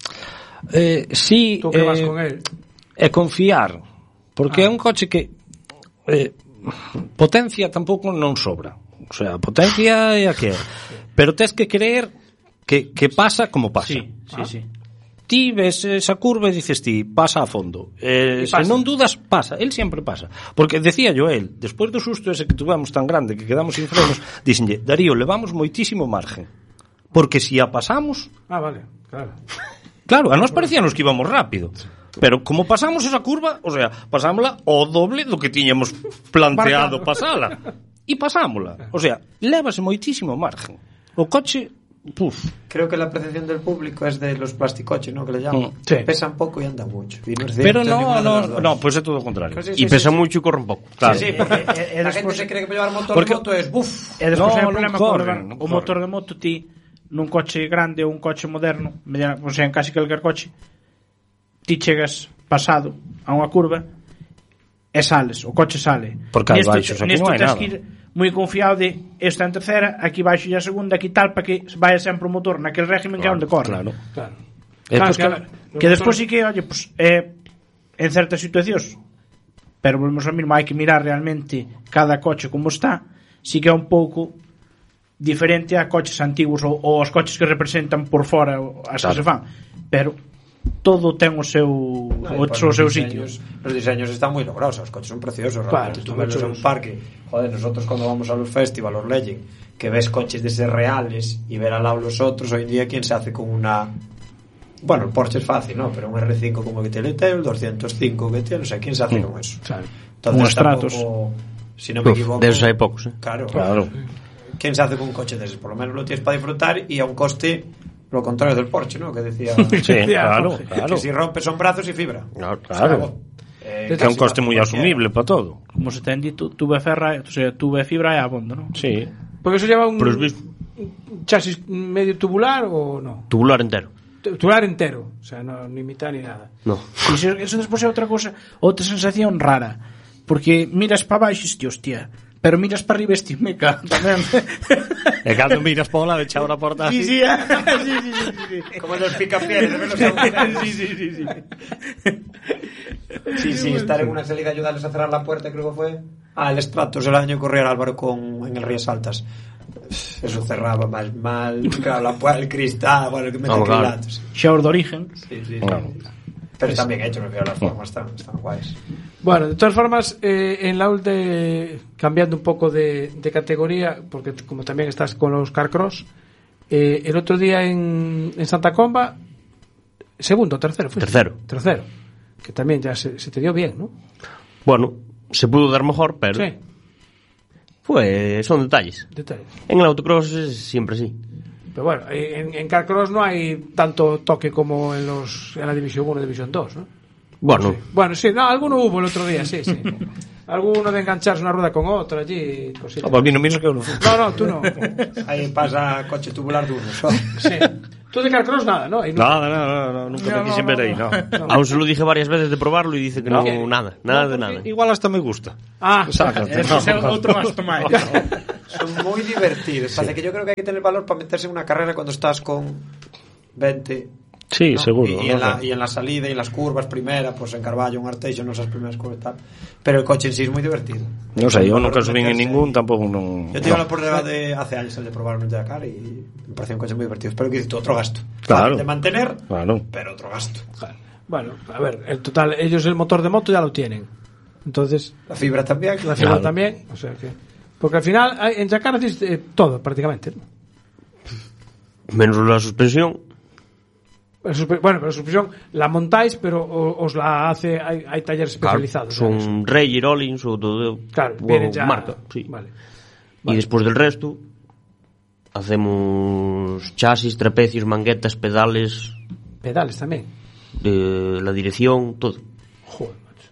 Eh, sí, Tú que vas eh, con él. é confiar, porque Ah. é un coche que eh, potencia tampouco non sobra, o sea, potencia é a que é, pero tes que creer que, que pasa como pasa. Sí, sí, Ah. sí. Ti ves esa curva e dices ti, pasa a fondo. Eh, E se pasa. non dudas, pasa. El sempre pasa. Porque decía yo el, despois do susto ese que tuvemos tan grande que quedamos sin frenos, díxenlle, Darío, levamos moitísimo margen. Porque si a pasamos, Ah, vale, claro. claro, a nos parecíanos que íbamos rápido. Pero como pasamos esa curva, o sea, pasámola o doble do que tiñamos planteado pasala. E pasámola. O sea, lévase moitísimo margen. O coche, puf, Creo que la percepción del público es de los plasticoches, ¿no? Que le llaman. Mm, sí. Pesan poco y andan mucho. Y no es pero cierto ninguna no, de no, las dos. no, pues é todo o contrario. Sí, Y sí, pesa sí, sí. mucho y corre un poco. Claro. Sí, sí, porque E- e la despois- gente se cree que llevar motor porque- de moto es buf. E despois No, hai o non problema corren, con levar non o corren. motor de moto ti nun coche grande ou un coche moderno, mediana, o sea, en casi calquer coche, ti chegas pasado a unha curva e sales, o coche sale. Porque hai Nesto- baixos, aquí nesto non hai tes nada. que ir moi confiado de esta en terceira, aquí baixo e a segunda, aquí tal, para que vaya sempre o motor naquele régimen que é onde corre. Claro. Claro. E Claro, pues, que, que- a ver, Que despois sí que, oye, pues, eh, en certas situacións, pero volvemos ao mismo, hai que mirar realmente cada coche como está, sí que é un pouco diferente a coches antiguos ou, ou os coches que representan por fora o- as Claro. que se fan, pero todo ten o seu No, y o, pues o los seu sitio. diseños- Los diseños están muy logrados, los coches son preciosos. Claro, Realmente. Tú están ves en hechos- un parque, joder, nosotros cuando vamos a los festivals, los Legend, que ves coches de ser reales y ver al lado los otros, hoy en día, ¿quién se hace con una... Bueno, el Porsche es fácil, ¿no? Pero un R cinco como que tiene el Teo, el doscientos cinco que tiene, o sea, ¿quién se hace con eso? Claro. Entonces, Un Stratos. tampoco, si no me Uf, equivoco... de esos hay pocos, ¿eh? Claro. Claro. ¿Quién se hace con un coche de ese? Por lo menos lo tienes para disfrutar y a un coste lo contrario del Porsche, ¿no? Que decía... Sí, claro, claro. Que si rompe son brazos y fibra. Claro, claro. Eh, Que é un casi coste moi cualquiera. asumible para todo. Como se ten dito, tuve ferra, o sea, tuve fibra e abondo, non? Sí. Porque eso lleva un, Pero es mismo. un chasis medio tubular o no? Tubular entero. Tubular entero, o sea, no, ni mitad ni nada. No. E iso, eso despois é outra cosa, outra sensación rara, porque miras para baixo e ti, hostia, pero miras para arriba e ti, meca, tamén. E cando miras para o lado e chao a porta Sí, así. sí, sí, sí, sí, sí. Como los picapieles de los agujeros. Sí, sí, sí, sí. Sí, sí, estar en una salida y ayudarles a cerrar la puerta, creo que fue. Ah, el Stratos, el año que corría Álvaro con, en el Rías Altas. Eso cerraba más mal. Claro, la puerta, el cristal, bueno, el que mete Vamos, claro. acrilatos. Xa os de origen. Sí, sí, sí. Claro. Pero están bien hechos, me refiero, las formas están, están guays. Bueno, de todas formas, eh, en la de cambiando un poco de, de categoría, porque t- como también estás con los Carcross, eh, el otro día en, en Santa Comba, segundo, tercero, fuiste? Tercero. Tercero, que también ya se, se te dio bien, ¿no? Bueno, se pudo dar mejor, pero Sí, fue, son detalles. detalles. En el autocross es siempre así. Pero bueno, en, en Carcross no hay tanto toque como en los en la División uno y División dos, ¿no? Bueno, Sí. Bueno, sí, no, alguno hubo el otro día, sí, sí. alguno de engancharse una rueda con otra allí. No, para mí no mires que uno. No, no, tú no. Ahí pasa coche tubular de uno. Sí. Tú de carcross nada, ¿no? Ahí no. Nada, nada, no, nunca No, me quise no, ver no, ahí, no. no. Aún se lo dije varias veces de probarlo y dice que no, ¿Qué? nada, nada No, de porque nada. Igual hasta me gusta. Ah, Sácate. Eso é outro gasto máis. Son muy divertidos. Parece que yo creo que hay que tener valor para meterse en una carrera cuando estás con veinte. Sí, ¿no? seguro. Y, y, no en la, sé. y en la salida y en las curvas primera, pues en Carballo, un Arteixo, no esas primeras curvas y tal. Pero el coche en sí es muy divertido. No sé, yo El nunca valor de subí en meterse ningún, ahí. tampoco no. Yo tuve la oportunidad de hace años el de probarme el Dakar y me pareció un coche muy divertido. Pero que dices tú, otro gasto. Claro. Fácil de mantener, Claro. pero otro gasto. Claro. Bueno, a ver, el total, ellos el motor de moto ya lo tienen. Entonces, La fibra también. la fibra Claro. también. O sea que. Porque al final, hay- en Dakar haces eh, todo, prácticamente. Menos la suspensión. La suspe- Bueno, pero la suspensión la montáis, pero o- os la hace. Hay, hay talleres Claro, especializados. ¿sabes? son Rey, Rollins o todo. Claro, o vienen ya. marca, sí. Vale. Y después del resto hacemos chasis, trapecios, manguetas, pedales, Pedales también. de la dirección, todo. Joder, macho.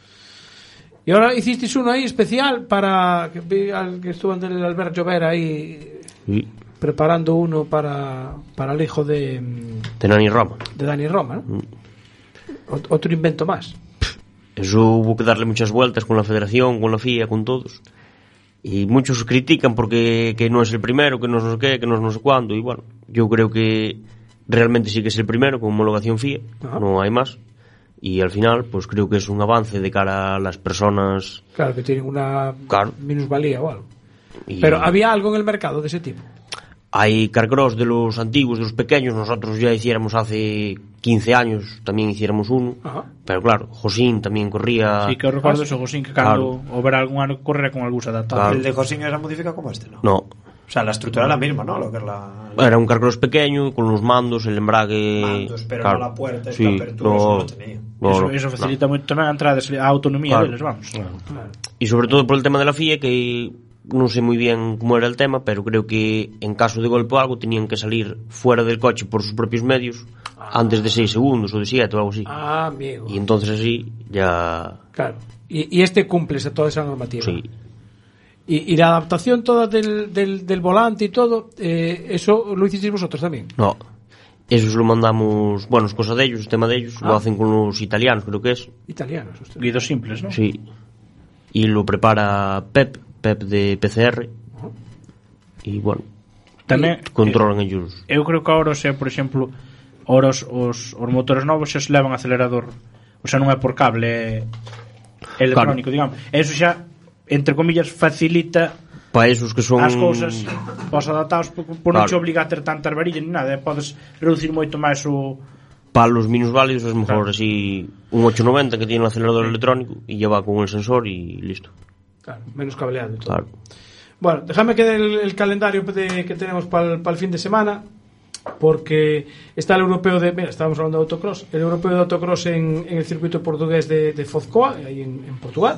Y ahora hicisteis uno ahí especial para que, vi al que estuvo ante el Albert Llover ahí Sí. preparando uno para, para el hijo de, mm, De Nani Roma. de Dani Roma, ¿no? Ot- Otro invento más. Eso hubo que darle muchas vueltas con la federación, con la F I A, con todos. Y muchos critican porque que no es el primero, que no es no sé qué, que no es no sé cuándo. Y bueno, yo creo que realmente sí que es el primero con homologación F I A, Ajá. no hay más. Y al final, pues creo que es un avance de cara a las personas. Claro, que tienen una Claro. minusvalía o algo. Y Pero había algo en el mercado de ese tipo. hay carcross de los antiguos, de los pequeños. Nosotros ya hiciéramos hace quince años, también hiciéramos uno. Ajá. Pero claro, Josín también corría. Sí, que eu recordo eso, Josín, que cando houber algún ano que correra con algúns adaptados. Claro. El de Josín era modificado como este, ¿no? No, O sea, la estructura es la misma, ¿no? Lo que es la... era un carcross pequeño con los mandos, el embrague. Mandos, pero claro. no la puerta, esta Sí, apertura, no, eso no lo tenía. no, eso, no, eso no. facilita moito tamén a entrada, a autonomía Claro. deles, vamos. Claro. Y sobre todo por el tema de la F I A, que no sé muy bien cómo era el tema, pero creo que en caso de golpe o algo tenían que salir fuera del coche por sus propios medios antes de seis segundos o de siete o algo así. Ah, amigo. Y entonces así ya... Claro. Y, y este cumple toda esa normativa. Sí. Y, y la adaptación toda del, del, del volante y todo, eh, eso lo hicisteis vosotros también. No. Eso se lo mandamos... Bueno, es cosa de ellos, es tema de ellos. Ah. Lo hacen con los italianos, creo que es. Italianos. Usted. Guidos simples, ¿no? Sí. Y lo prepara Pep, Pep de P C R. Y bueno, Tamén controlan ellos. eu creo que ahora, o sea, por exemplo, ahora os, os, os motores novos xa se levan acelerador, o sea, non é por cable, é electrónico, claro. Digamos. Eso xa, entre comillas, facilita Para esos que son... as cousas os adaptados por, por non Claro. te obliga a ter tanta varilla ni nada, eh? Podes reducir moito máis o... Para los minusválidos es mejor Claro. así un ocho noventa que tiene el acelerador electrónico y ya va con el sensor y listo. Claro, menos cableado y todo. Claro. Bueno, déjame que dé el, el calendario de, que tenemos para el, para el fin de semana, porque está el europeo de... Mira, estábamos hablando de autocross. El europeo de autocross en, en el circuito portugués de, de Fozcoa, ahí en, en Portugal.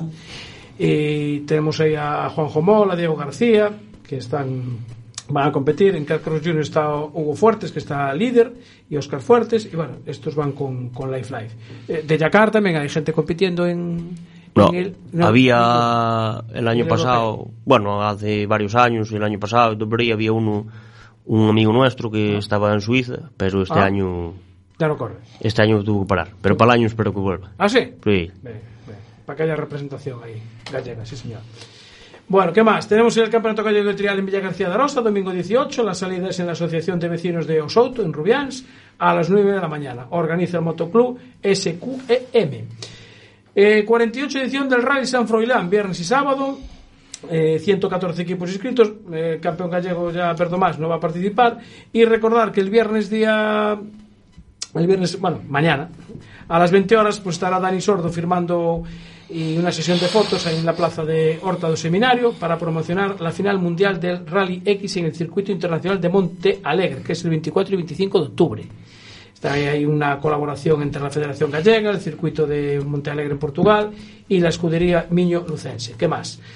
Y tenemos ahí a Juanjo Mola, Diego García, que están van a competir. En Carcross Junior está Hugo Fuertes, que está líder, y Óscar Fuertes, y bueno, estos van con, con Life Life. Eh, de Dakar también hay gente compitiendo en... No, en el, no, había el año el pasado, europeo. bueno, hace varios años, el año pasado, en Dobrí, había uno, un amigo nuestro que estaba en Suiza, pero este Ah. año Ya no corre. este año tuvo que parar. Pero para el año espero que vuelva. ¿Ah, sí? Sí. Bien, bien. Para que haya representación ahí, gallega, sí señor. Bueno, ¿qué más? Tenemos el Campeonato Gallego de Trial en Villa García de Arosa, domingo dieciocho, la salida es en la Asociación de Vecinos de Osouto, en Rubiáns, a las nueve de la mañana. Organiza el Motoclub S Q E M. Eh, cuarenta y ocho edición del Rally San Froilán, viernes y sábado, eh, ciento catorce equipos inscritos, eh, el campeón gallego ya Perdomás no va a participar, y recordar que el viernes día... el viernes, bueno, mañana, a las veinte horas, pues estará Dani Sordo firmando y una sesión de fotos ahí en la plaza de Horta do Seminario para promocionar la final mundial del Rally X en el circuito internacional de Monte Alegre, que es el veinticuatro y veinticinco de octubre. Está ahí, hay una colaboración entre la Federación Gallega, el circuito de Monte Alegre en Portugal y la escudería Miño Lucense. ¿Qué más?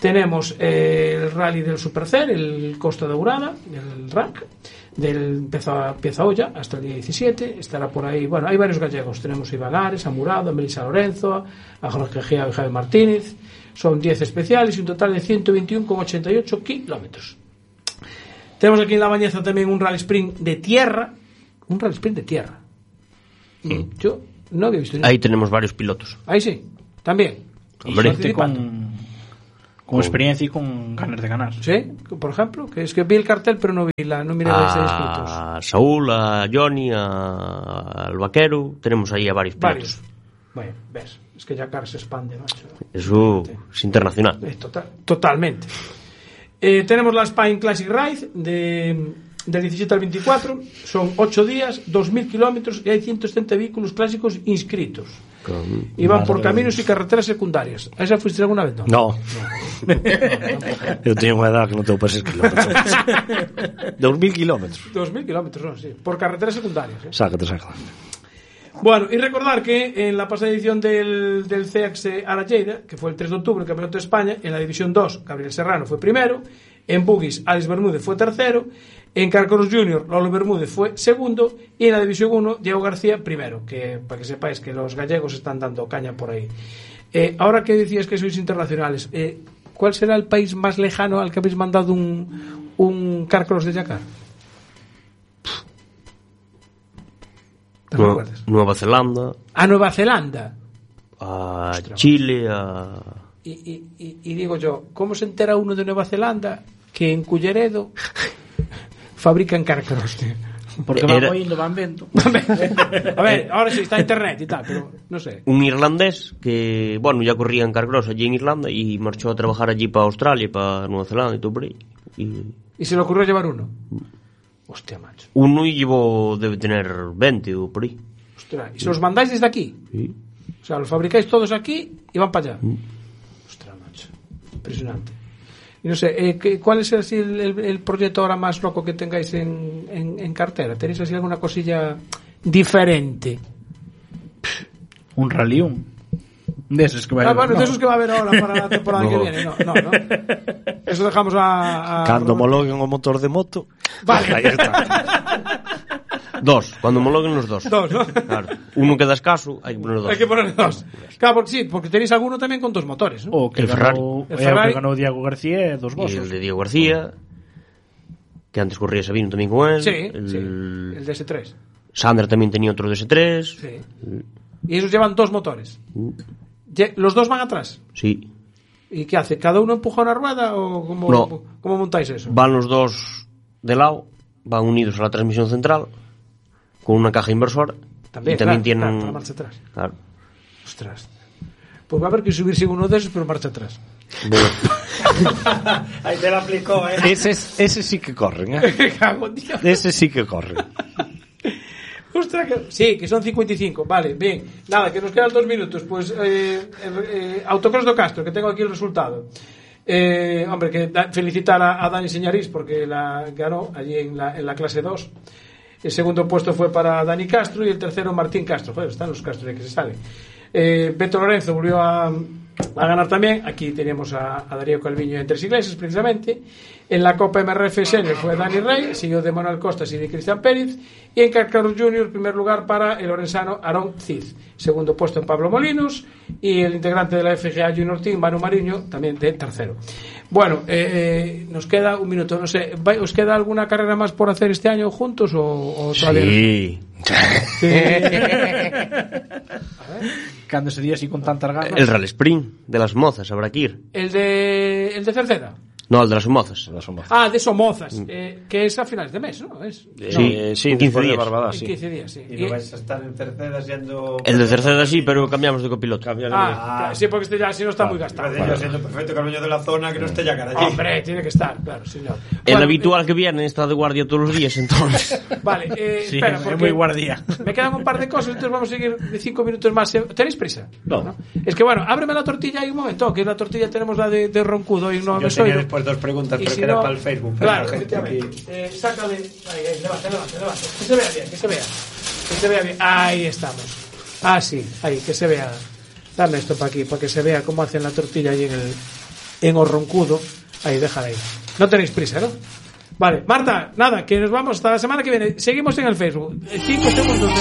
Tenemos eh, el rally del Supercer, el Costa Dourada, el R A C, del Pieza, Pieza Olla hasta el día diecisiete. Estará por ahí, bueno, hay varios gallegos. Tenemos a Iván Ares, a Murado, a Melissa Lorenzo, a Jorge Gea y Javier Martínez. Son diez especiales y un total de ciento veintiuno coma ochenta y ocho kilómetros. Tenemos aquí en La Bañeza también un rally sprint de tierra. Un rally sprint de tierra. Sí. Yo no había visto. Ahí tenemos varios pilotos. Ahí sí, también. Hombre, Participando. con, con experiencia y con ganas de ganar. Sí, por ejemplo, que es que vi el cartel pero no vi la, no miré los inscritos. A Saúl, a Johnny, a... al Vaquero, tenemos ahí a varios pilotos. Varios. Bueno, ves, es que Dakar se expande, macho. Eso es internacional. Eh, total, totalmente. Eh, tenemos la Spain Classic Ride de, del diecisiete al veinticuatro. Son ocho días, dos mil kilómetros y hay ciento setenta vehículos clásicos inscritos. Con... Y van por caminos y carreteras secundarias. ¿A esa fuiste alguna vez? No. No. no. Yo tengo una edad que no tengo para seis kilómetros. Dos mil kilómetros. Dos mil kilómetros, no, sí. Por carreteras secundarias. ¿eh? Sácate, sácate. Bueno, y recordar que en la pasada edición del, del C E A X a la Lleida, que fue el tres de octubre, el Campeonato de España, en la División dos, Gabriel Serrano fue primero, en Bugis, Alex Bermúdez fue tercero, en Carcoros Junior, Lolo Bermúdez fue segundo, y en la División uno, Diego García primero, que para que sepáis que los gallegos están dando caña por ahí. Eh, ahora que decías que sois internacionales, eh, ¿cuál será el país más lejano al que habéis mandado un, un Carcoros de Dakar? Nueva, Nueva Zelanda, a Nueva Zelanda, a Ostras, Chile, a... Y, y, y, y digo yo, ¿cómo se entera uno de Nueva Zelanda que en Culleredo fabrican Carcaros? Porque van oyendo, van viendo. A ver, ahora sí está internet y tal, pero no sé. Un irlandés que, bueno, ya corría en Carcross allí en Irlanda y marchó a trabajar allí para Australia, para Nueva Zelanda y todo por ahí. Y, ¿Y se le ocurrió llevar uno? Hostia, macho. Uno y llevó, debe tener veinte o por ahí. Ostras, ¿y se los mandáis desde aquí? Sí. O sea, los fabricáis todos aquí y van para allá. Mm. Ostras, macho. Impresionante. Y no sé, eh, ¿qué, ¿cuál es así el, el, el proyecto ahora más loco que tengáis en, en, en cartera? ¿Tenéis así alguna cosilla diferente? Un ralión. De esos que va a Ah, haber. bueno, No. de esos que va a haber ahora para la temporada No. que viene. No, no, no. Eso dejamos a... a Cando homologuen o motor de moto. Vale. Ahí está. Dos, cuando homologuen los dos. Dos, ¿no? Claro. Uno queda escaso, hay que poner dos. Hay que poner dos. Claro, porque sí, porque tenéis alguno también con dos motores, ¿no? O que El Ferrari. ganó, El eh, Ferrari. que ganó Diego García, dos Y vosos. el de Diego García, que antes corría Sabino también con él. Sí, el... sí. El D S tres. Sandra también tenía otro de ese tres. Sí. Y esos llevan dos motores. Lle- ¿Los dos van atrás? Sí. ¿Y qué hace? ¿Cada uno empuja una rueda o cómo, No. cómo montáis eso? Van los dos de lado, van unidos a la transmisión central, con una caja inversora. También, y también claro, tienen... claro, para marcha atrás. Claro. Ostras. Pues va a haber que subirse uno de esos, pero marcha atrás. Bueno, Ahí te la aplicó, ¿eh? Ese, ese sí que corren, ¿eh? Me cago en Dios. Ese sí que corren. Ostras, que... sí, que son cincuenta y cinco. Vale, bien. Nada, que nos quedan dos minutos. Pues eh, eh, Autocross do Castro, que tengo aquí el resultado. Eh, hombre, que da, felicitar a, a Dani Señarís porque la ganó allí en la, en la clase dos. El segundo puesto fue para Dani Castro y el tercero Martín Castro. Joder, están los Castro de que se sale. Eh, Beto Lorenzo volvió a, a ganar también. Aquí teníamos a, a Darío Calviño en Tres Iglesias, precisamente. En la Copa M R F Senior fue Dani Rey, seguido de Manuel Costas y de Cristian Pérez. Y en Carcaros Junior, primer lugar para el lorenzano Aarón Cid. Segundo puesto en Pablo Molinos. Y el integrante de la F G A Junior Team, Manu Mariño, también de tercero. Bueno, eh, nos queda un minuto. No sé, ¿os queda alguna carrera más por hacer este año juntos o, o todavía no? sí. Sí. Cando se día así con tantas ganas. El Rally Sprint de las Mozas, habrá que ir. El de, el de Cerceda. No, el de las Mozas. Ah, de Somozas, eh, que es a finales de mes, ¿no? Es, Sí, Eh, sí, en quince después de días. Barbada, en sí. quince días, sí. Y no vais a estar en Cerceda siendo... El de Cerceda sí, pero cambiamos de copiloto. Ah, claro, sí, porque este ya si no está muy gastado. Parece yo siendo perfecto cariño de la zona que no esté ya cara allí. Hombre, tiene que estar, claro, señor. El Bueno, habitual que viene está de guardia todos los días, entonces. eh, Vale, eh, Sí, espera, es porque muy guardia. me quedan un par de cosas, entonces vamos a seguir de cinco minutos más. ¿Tenéis prisa? No. Es que bueno, ábreme la tortilla ahí un momento, que la tortilla tenemos la de, de roncudo y no Yo me tenía soy. después dos preguntas, Y pero si que era no- para el Facebook. Claro, La gente aquí- efectivamente. Eh, sácale. Ahí, ahí, levante, levante, levante. Que se vea bien, que se vea. Que se vea bien. Ahí estamos. Ah, sí, ahí, que se vea. Dame esto para aquí, para que se vea cómo hacen la tortilla allí en el, en o Roncudo. Ahí, déjala ahí. No tenéis prisa, ¿no? Vale, Marta, nada, que nos vamos hasta la semana que viene. Seguimos en el Facebook. Cinco segundos de